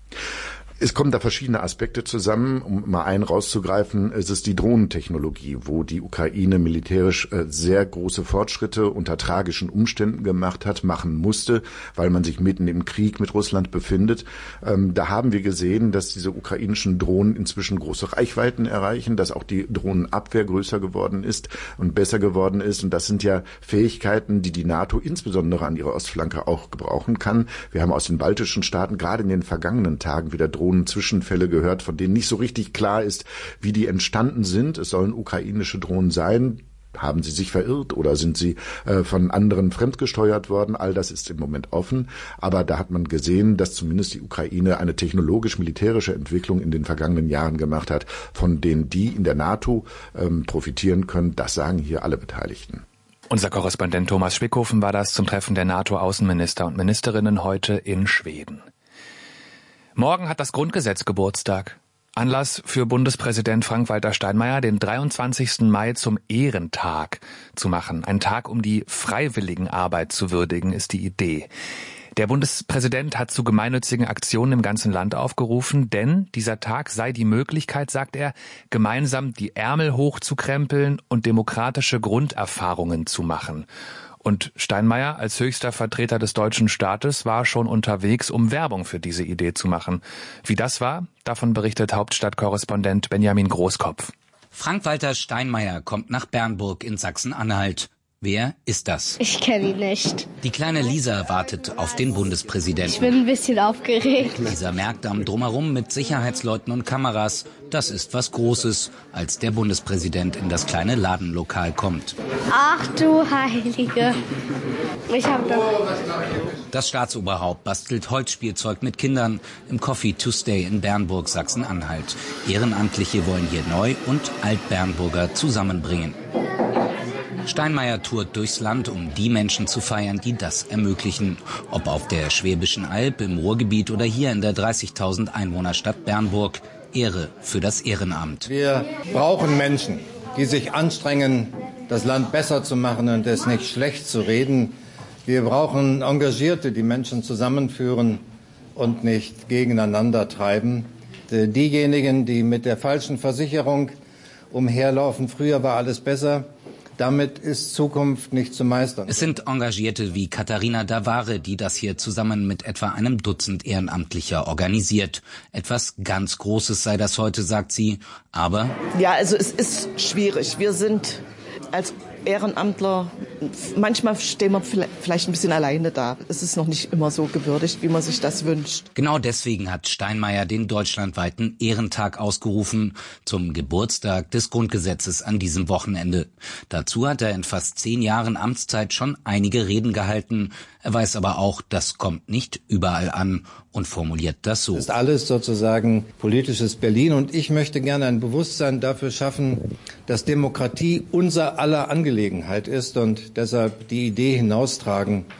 Es kommen da verschiedene Aspekte zusammen. Um mal einen rauszugreifen, es ist die Drohnentechnologie, wo die Ukraine militärisch sehr große Fortschritte unter tragischen Umständen gemacht hat, machen musste, weil man sich mitten im Krieg mit Russland befindet. Da haben wir gesehen, dass diese ukrainischen Drohnen inzwischen große Reichweiten erreichen, dass auch die Drohnenabwehr größer geworden ist und besser geworden ist. Und das sind ja Fähigkeiten, die die NATO insbesondere an ihrer Ostflanke auch gebrauchen kann. Wir haben aus den baltischen Staaten gerade in den vergangenen Tagen wieder Drohnen Zwischenfälle gehört, von denen nicht so richtig klar ist, wie die entstanden sind. Es sollen ukrainische Drohnen sein. Haben sie sich verirrt oder sind sie äh, von anderen fremdgesteuert worden? All das ist im Moment offen. Aber da hat man gesehen, dass zumindest die Ukraine eine technologisch-militärische Entwicklung in den vergangenen Jahren gemacht hat, von denen die in der NATO ähm, profitieren können. Das sagen hier alle Beteiligten.
Unser Korrespondent Thomas Schwickhofen war das zum Treffen der NATO-Außenminister und Ministerinnen heute in Schweden. Morgen hat das Grundgesetz Geburtstag. Anlass für Bundespräsident Frank-Walter Steinmeier, den dreiundzwanzigsten Mai zum Ehrentag zu machen. Ein Tag, um die Freiwilligenarbeit zu würdigen, ist die Idee. Der Bundespräsident hat zu gemeinnützigen Aktionen im ganzen Land aufgerufen, denn dieser Tag sei die Möglichkeit, sagt er, gemeinsam die Ärmel hochzukrempeln und demokratische Grunderfahrungen zu machen. Und Steinmeier als höchster Vertreter des deutschen Staates war schon unterwegs, um Werbung für diese Idee zu machen. Wie das war, davon berichtet Hauptstadtkorrespondent Benjamin Großkopf.
Frank-Walter Steinmeier kommt nach Bernburg in Sachsen-Anhalt. Wer ist das?
Ich kenne ihn nicht.
Die kleine Lisa wartet auf den Bundespräsidenten.
Ich bin ein bisschen aufgeregt.
Lisa merkt am Drumherum mit Sicherheitsleuten und Kameras, das ist was Großes, als der Bundespräsident in das kleine Ladenlokal kommt.
Ach du Heilige. Ich hab doch...
Das Staatsoberhaupt bastelt Holzspielzeug mit Kindern im Coffee Tuesday in Bernburg, Sachsen-Anhalt. Ehrenamtliche wollen hier Neu- und Alt-Bernburger zusammenbringen. Steinmeier tourt durchs Land, um die Menschen zu feiern, die das ermöglichen. Ob auf der Schwäbischen Alb, im Ruhrgebiet oder hier in der dreißigtausend Einwohnerstadt Bernburg. Ehre für das Ehrenamt.
Wir brauchen Menschen, die sich anstrengen, das Land besser zu machen und es nicht schlecht zu reden. Wir brauchen Engagierte, die Menschen zusammenführen und nicht gegeneinander treiben. Diejenigen, die mit der falschen Versicherung umherlaufen, früher war alles besser, damit ist Zukunft nicht zu meistern.
Es sind Engagierte wie Katharina Davare, die das hier zusammen mit etwa einem Dutzend Ehrenamtlicher organisiert. Etwas ganz Großes sei das heute, sagt sie, aber...
Ja, also es ist schwierig. Wir sind als Ehrenamtler, manchmal stehen wir vielleicht ein bisschen alleine da. Es ist noch nicht immer so gewürdigt, wie man sich das wünscht.
Genau deswegen hat Steinmeier den deutschlandweiten Ehrentag ausgerufen zum Geburtstag des Grundgesetzes an diesem Wochenende. Dazu hat er in fast zehn Jahren Amtszeit schon einige Reden gehalten. Er weiß aber auch, das kommt nicht überall an und formuliert das so.
Das ist alles sozusagen politisches Berlin und ich möchte gerne ein Bewusstsein dafür schaffen, dass Demokratie unser aller Angelegenheit ist und deshalb die Idee hinaustragen,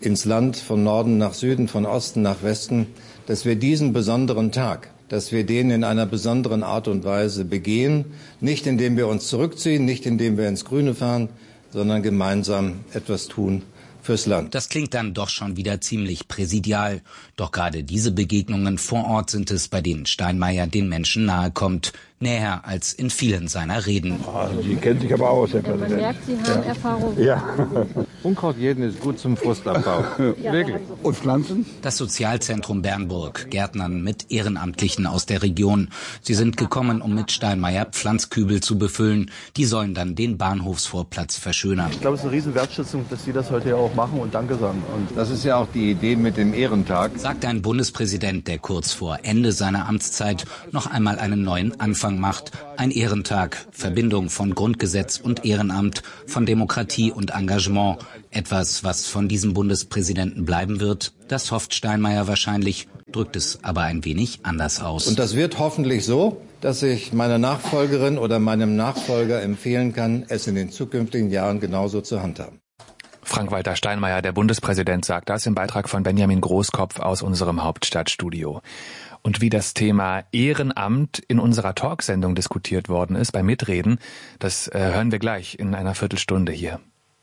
ins Land, von Norden nach Süden, von Osten nach Westen, dass wir diesen besonderen Tag, dass wir den in einer besonderen Art und Weise begehen, nicht indem wir uns zurückziehen, nicht indem wir ins Grüne fahren, sondern gemeinsam etwas tun fürs Land.
Das klingt dann doch schon wieder ziemlich präsidial. Doch gerade diese Begegnungen vor Ort sind es, bei denen Steinmeier den Menschen nahe kommt. Näher als in vielen seiner Reden.
Also, Sie kennen sich aber aus, Herr
ja,
Präsident.
Man merkt, Sie haben
ja.
Erfahrung.
Ja.
Unkraut jeden ist gut zum Frustabbau.
Ja,
wirklich. Und Pflanzen?
Das Sozialzentrum Bernburg, Gärtnern mit Ehrenamtlichen aus der Region. Sie sind gekommen, um mit Steinmeier Pflanzkübel zu befüllen. Die sollen dann den Bahnhofsvorplatz verschönern.
Ich glaube, es ist eine Riesenwertschätzung, dass Sie das heute ja auch machen und Danke sagen. Und
das ist ja auch die Idee mit dem Ehrentag.
Sagt ein Bundespräsident, der kurz vor Ende seiner Amtszeit noch einmal einen neuen Anfang macht. Ein Ehrentag, Verbindung von Grundgesetz und Ehrenamt, von Demokratie und Engagement. Etwas, was von diesem Bundespräsidenten bleiben wird, das hofft Steinmeier wahrscheinlich, drückt es aber ein wenig anders aus.
Und das wird hoffentlich so, dass ich meiner Nachfolgerin oder meinem Nachfolger empfehlen kann, es in den zukünftigen Jahren genauso zu handhaben.
Frank-Walter Steinmeier, der Bundespräsident, sagt das im Beitrag von Benjamin Großkopf aus unserem Hauptstadtstudio. Und wie das Thema Ehrenamt in unserer Talksendung diskutiert worden ist, beim Mitreden, das äh, hören wir gleich in einer Viertelstunde hier.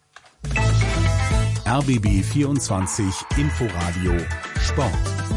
R B B vierundzwanzig Inforadio Sport.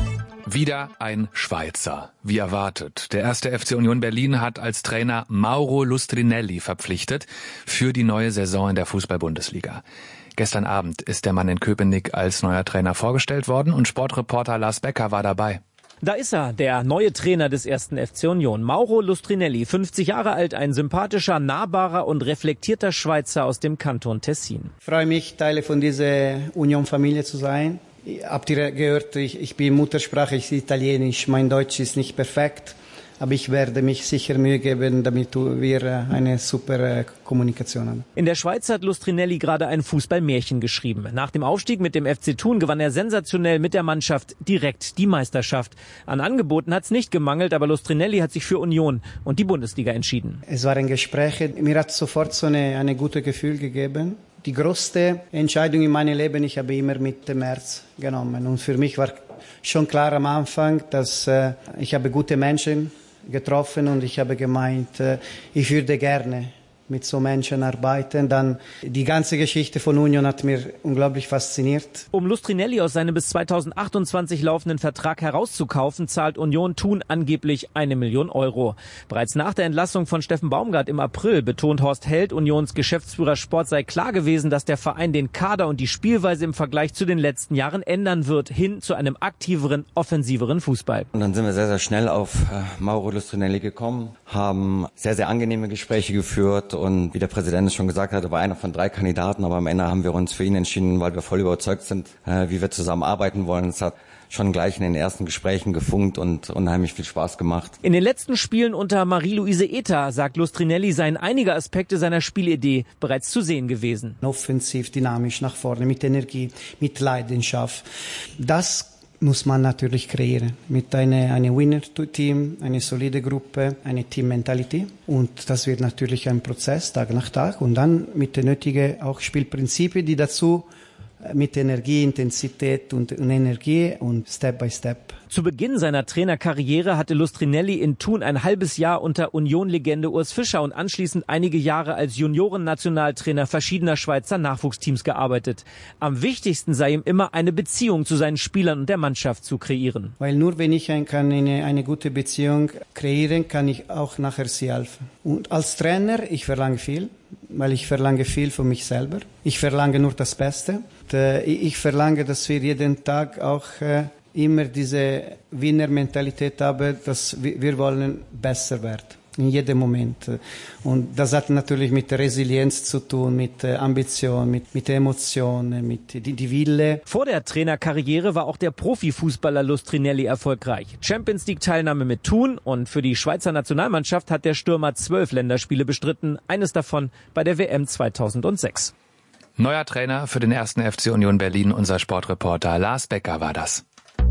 Wieder ein Schweizer, wie erwartet. Der erste F C Union Berlin hat als Trainer Mauro Lustrinelli verpflichtet für die neue Saison in der Fußball-Bundesliga. Gestern Abend ist der Mann in Köpenick als neuer Trainer vorgestellt worden und Sportreporter Lars Becker war dabei.
Da ist er, der neue Trainer des ersten F C Union, Mauro Lustrinelli, fünfzig Jahre alt, ein sympathischer, nahbarer und reflektierter Schweizer aus dem Kanton Tessin.
Ich freue mich, Teil von dieser Union-Familie zu sein. Habt ihr gehört, ich, ich bin Muttersprache, ich bin Italienisch, mein Deutsch ist nicht perfekt, aber ich werde mich sicher Mühe geben, damit wir eine super Kommunikation haben.
In der Schweiz hat Lustrinelli gerade ein Fußballmärchen geschrieben. Nach dem Aufstieg mit dem F C Thun gewann er sensationell mit der Mannschaft direkt die Meisterschaft. An Angeboten hat es nicht gemangelt, aber Lustrinelli hat sich für Union und die Bundesliga entschieden.
Es waren Gespräche, mir hat sofort so eine, eine gute Gefühl gegeben. Die größte Entscheidung in meinem Leben, ich habe immer mit dem März genommen. Und für mich war schon klar am Anfang, dass äh, ich habe gute Menschen getroffen und ich habe gemeint, äh, ich würde gerne mit so Menschen arbeiten. Dann die ganze Geschichte von Union hat mir unglaublich fasziniert.
Um Lustrinelli aus seinem bis zweitausendachtundzwanzig laufenden Vertrag herauszukaufen, zahlt Union Thun angeblich eine Million Euro. Bereits nach der Entlassung von Steffen Baumgart im April betont Horst Held, Unions Geschäftsführer Sport, sei klar gewesen, dass der Verein den Kader und die Spielweise im Vergleich zu den letzten Jahren ändern wird, hin zu einem aktiveren, offensiveren Fußball.
Und dann sind wir sehr, sehr schnell auf äh, Mauro Lustrinelli gekommen, haben sehr, sehr angenehme Gespräche geführt. Und wie der Präsident es schon gesagt hat, er war einer von drei Kandidaten, aber am Ende haben wir uns für ihn entschieden, weil wir voll überzeugt sind, äh, wie wir zusammenarbeiten wollen. Es hat schon gleich in den ersten Gesprächen gefunkt und unheimlich viel Spaß gemacht.
In den letzten Spielen unter Marie-Louise Eta, sagt Lustrinelli, seien einige Aspekte seiner Spielidee bereits zu sehen gewesen.
Offensiv, dynamisch nach vorne, mit Energie, mit Leidenschaft. Das muss man natürlich kreieren mit einer eine Winner-Team, eine solide Gruppe, eine Team-Mentality. Und das wird natürlich ein Prozess, Tag nach Tag. Und dann mit den nötigen auch Spielprinzipien, die dazu mit Energie, Intensität und, und Energie und Step by Step.
Zu Beginn seiner Trainerkarriere hatte Lustrinelli in Thun ein halbes Jahr unter Union-Legende Urs Fischer und anschließend einige Jahre als Junioren-Nationaltrainer verschiedener Schweizer Nachwuchsteams gearbeitet. Am wichtigsten sei ihm immer eine Beziehung zu seinen Spielern und der Mannschaft zu kreieren.
Weil nur wenn ich ein, kann eine, eine gute Beziehung kreieren, kann ich auch nachher sie helfen. Und als Trainer, ich verlange viel, weil ich verlange viel von mich selber. Ich verlange nur das Beste. Und, äh, ich verlange, dass wir jeden Tag auch äh, immer diese Winner-Mentalität haben, dass wir, wir wollen besser werden. In jedem Moment. Und das hat natürlich mit Resilienz zu tun, mit Ambition, mit, mit Emotionen, mit die, die Wille.
Vor der Trainerkarriere war auch der Profifußballer Lustrinelli erfolgreich. Champions League Teilnahme mit Thun und für die Schweizer Nationalmannschaft hat der Stürmer zwölf Länderspiele bestritten, eines davon bei der W M zweitausendsechs.
Neuer Trainer für den ersten F C Union Berlin, unser Sportreporter Lars Becker war das.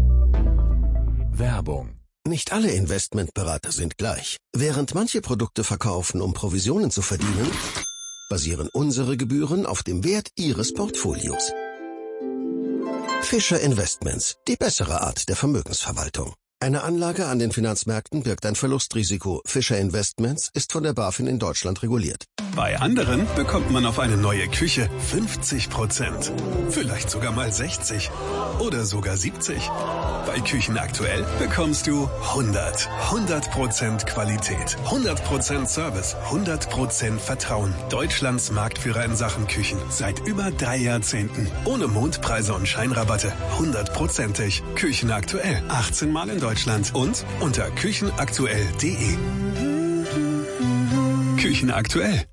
Werbung.
Nicht alle Investmentberater sind gleich. Während manche Produkte verkaufen, um Provisionen zu verdienen, basieren unsere Gebühren auf dem Wert Ihres Portfolios. Fischer Investments, die bessere Art der Vermögensverwaltung. Eine Anlage an den Finanzmärkten birgt ein Verlustrisiko. Fischer Investments ist von der BaFin in Deutschland reguliert.
Bei anderen bekommt man auf eine neue Küche fünfzig Prozent. Vielleicht sogar mal sechzig. Oder sogar siebzig. Bei Küchen aktuell bekommst du hundert. hundert Prozent Qualität. hundert Prozent Service. hundert Prozent Vertrauen. Deutschlands Marktführer in Sachen Küchen. Seit über drei Jahrzehnten. Ohne Mondpreise und Scheinrabatte. hundertprozentig. Küchen aktuell. achtzehn Mal in Deutschland. Deutschland und unter küchenaktuell punkt de. Küchenaktuell.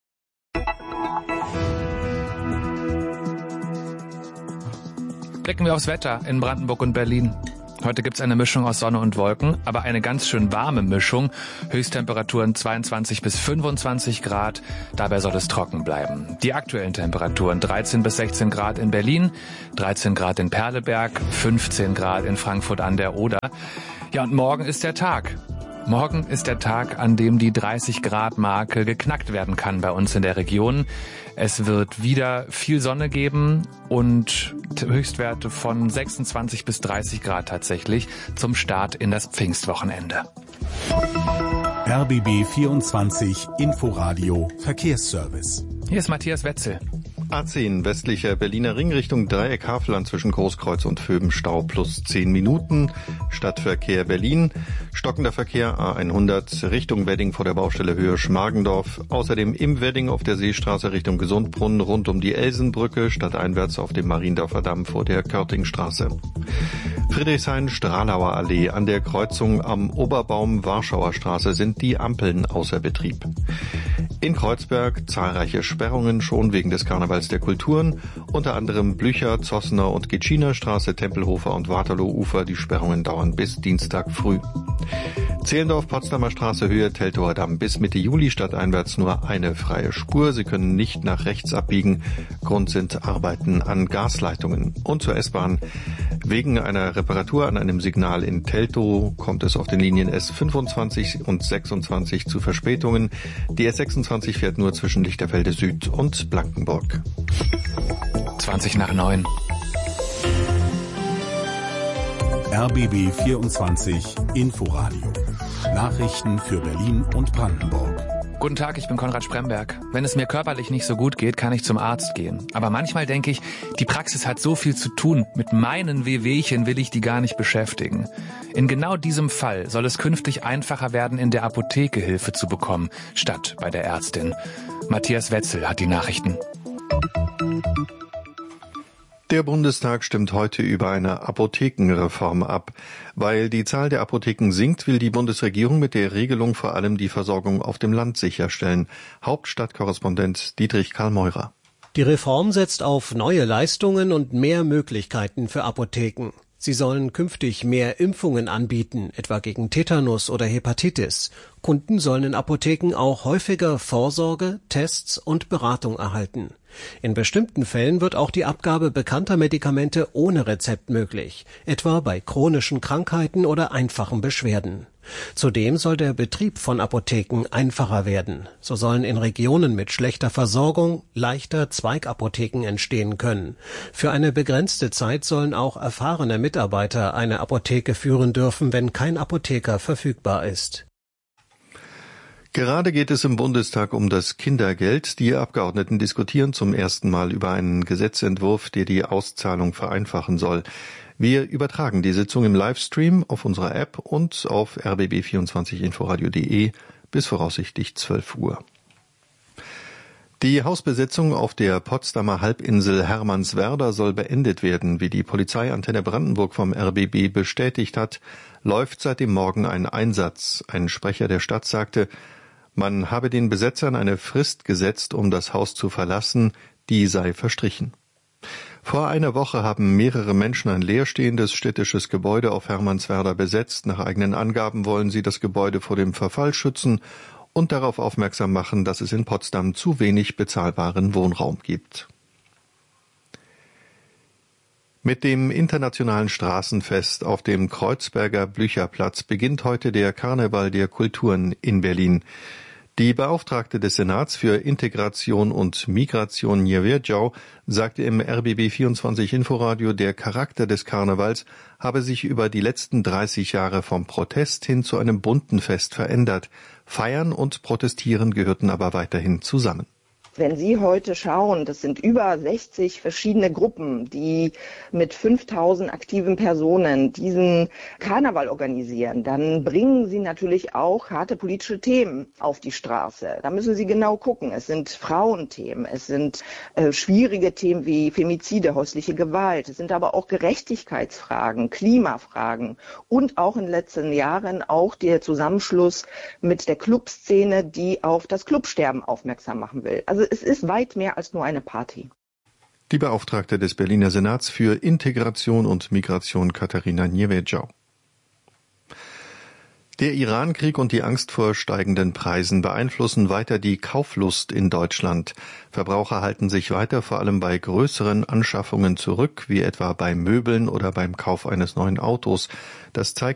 Blicken wir aufs Wetter in Brandenburg und Berlin. Heute gibt's eine Mischung aus Sonne und Wolken, aber eine ganz schön warme Mischung. Höchsttemperaturen zweiundzwanzig bis fünfundzwanzig Grad. Dabei soll es trocken bleiben. Die aktuellen Temperaturen dreizehn bis sechzehn Grad in Berlin, dreizehn Grad in Perleberg, fünfzehn Grad in Frankfurt an der Oder. Ja, und morgen ist der Tag. Morgen ist der Tag, an dem die dreißig Grad Marke geknackt werden kann bei uns in der Region. Es wird wieder viel Sonne geben und Höchstwerte von sechsundzwanzig bis dreißig Grad tatsächlich zum Start in das Pfingstwochenende.
R B B vierundzwanzig Inforadio Verkehrsservice.
Hier ist Matthias Wetzel.
A zehn westlicher Berliner Ring Richtung Dreieck Havelland zwischen Großkreuz und Vöben Stau plus zehn Minuten. Stadtverkehr Berlin. Stockender Verkehr A hundert Richtung Wedding vor der Baustelle Höhe Schmargendorf. Außerdem im Wedding auf der Seestraße Richtung Gesundbrunnen rund um die Elsenbrücke, stadteinwärts auf dem Mariendorfer Damm vor der Körtingstraße. Friedrichshain-Stralauer Allee an der Kreuzung am Oberbaum Warschauer Straße sind die Ampeln außer Betrieb. In Kreuzberg zahlreiche Sperrungen schon wegen des Karnevals der Kulturen, unter anderem Blücher, Zossener und Gitschiner Straße, Tempelhofer und Waterloo-Ufer. Die Sperrungen dauern bis Dienstag früh. Zehlendorf, Potsdamer Straße, Höhe Teltower Damm bis Mitte Juli stadteinwärts nur eine freie Spur. Sie können nicht nach rechts abbiegen. Grund sind Arbeiten an Gasleitungen. Und zur S-Bahn. Wegen einer Reparatur an einem Signal in Teltow kommt es auf den Linien S fünfundzwanzig und sechsundzwanzig zu Verspätungen. Die S sechsundzwanzig fährt nur zwischen Lichterfelde Süd und Blankenburg.
zwanzig nach neun.
R B B vierundzwanzig Inforadio. Nachrichten für Berlin und Brandenburg.
Guten Tag, ich bin Konrad Spremberg. Wenn es mir körperlich nicht so gut geht, kann ich zum Arzt gehen. Aber manchmal denke ich, die Praxis hat so viel zu tun. Mit meinen Wehwehchen will ich die gar nicht beschäftigen. In genau diesem Fall soll es künftig einfacher werden, in der Apotheke Hilfe zu bekommen, statt bei der Ärztin. Matthias Wetzel hat die Nachrichten.
Der Bundestag stimmt heute über eine Apothekenreform ab. Weil die Zahl der Apotheken sinkt, will die Bundesregierung mit der Regelung vor allem die Versorgung auf dem Land sicherstellen. Hauptstadtkorrespondent Dietrich Karl Meurer.
Die Reform setzt auf neue Leistungen und mehr Möglichkeiten für Apotheken. Sie sollen künftig mehr Impfungen anbieten, etwa gegen Tetanus oder Hepatitis. Kunden sollen in Apotheken auch häufiger Vorsorge, Tests und Beratung erhalten. In bestimmten Fällen wird auch die Abgabe bekannter Medikamente ohne Rezept möglich, etwa bei chronischen Krankheiten oder einfachen Beschwerden. Zudem soll der Betrieb von Apotheken einfacher werden. So sollen in Regionen mit schlechter Versorgung leichter Zweigapotheken entstehen können. Für eine begrenzte Zeit sollen auch erfahrene Mitarbeiter eine Apotheke führen dürfen, wenn kein Apotheker verfügbar ist.
Gerade geht es im Bundestag um das Kindergeld. Die Abgeordneten diskutieren zum ersten Mal über einen Gesetzentwurf, der die Auszahlung vereinfachen soll. Wir übertragen die Sitzung im Livestream auf unserer App und auf r b b vierundzwanzig inforadio punkt de bis voraussichtlich zwölf Uhr. Die Hausbesetzung auf der Potsdamer Halbinsel Hermannswerder soll beendet werden. Wie die Polizeiantenne Brandenburg vom R B B bestätigt hat, läuft seit dem Morgen ein Einsatz. Ein Sprecher der Stadt sagte, man habe den Besetzern eine Frist gesetzt, um das Haus zu verlassen, die sei verstrichen. Vor einer Woche haben mehrere Menschen ein leerstehendes städtisches Gebäude auf Hermannswerder besetzt. Nach eigenen Angaben wollen sie das Gebäude vor dem Verfall schützen und darauf aufmerksam machen, dass es in Potsdam zu wenig bezahlbaren Wohnraum gibt. Mit dem internationalen Straßenfest auf dem Kreuzberger Blücherplatz beginnt heute der Karneval der Kulturen in Berlin. Die Beauftragte des Senats für Integration und Migration Niewierdział sagte im R B B vierundzwanzig Inforadio, der Charakter des Karnevals habe sich über die letzten dreißig Jahre vom Protest hin zu einem bunten Fest verändert. Feiern und Protestieren gehörten aber weiterhin zusammen.
Wenn Sie heute schauen, das sind über sechzig verschiedene Gruppen, die mit fünftausend aktiven Personen diesen Karneval organisieren, dann bringen Sie natürlich auch harte politische Themen auf die Straße. Da müssen Sie genau gucken. Es sind Frauenthemen, es sind äh, schwierige Themen wie Femizide, häusliche Gewalt, es sind aber auch Gerechtigkeitsfragen, Klimafragen und auch in den letzten Jahren auch der Zusammenschluss mit der Clubszene, die auf das Clubsterben aufmerksam machen will. Also es ist weit mehr als nur eine Party.
Die Beauftragte des Berliner Senats für Integration und Migration, Katharina Niewierdział. Der Iran-Krieg und die Angst vor steigenden Preisen beeinflussen weiter die Kauflust in Deutschland. Verbraucher halten sich weiter vor allem bei größeren Anschaffungen zurück, wie etwa bei Möbeln oder beim Kauf eines neuen Autos. Das zeigt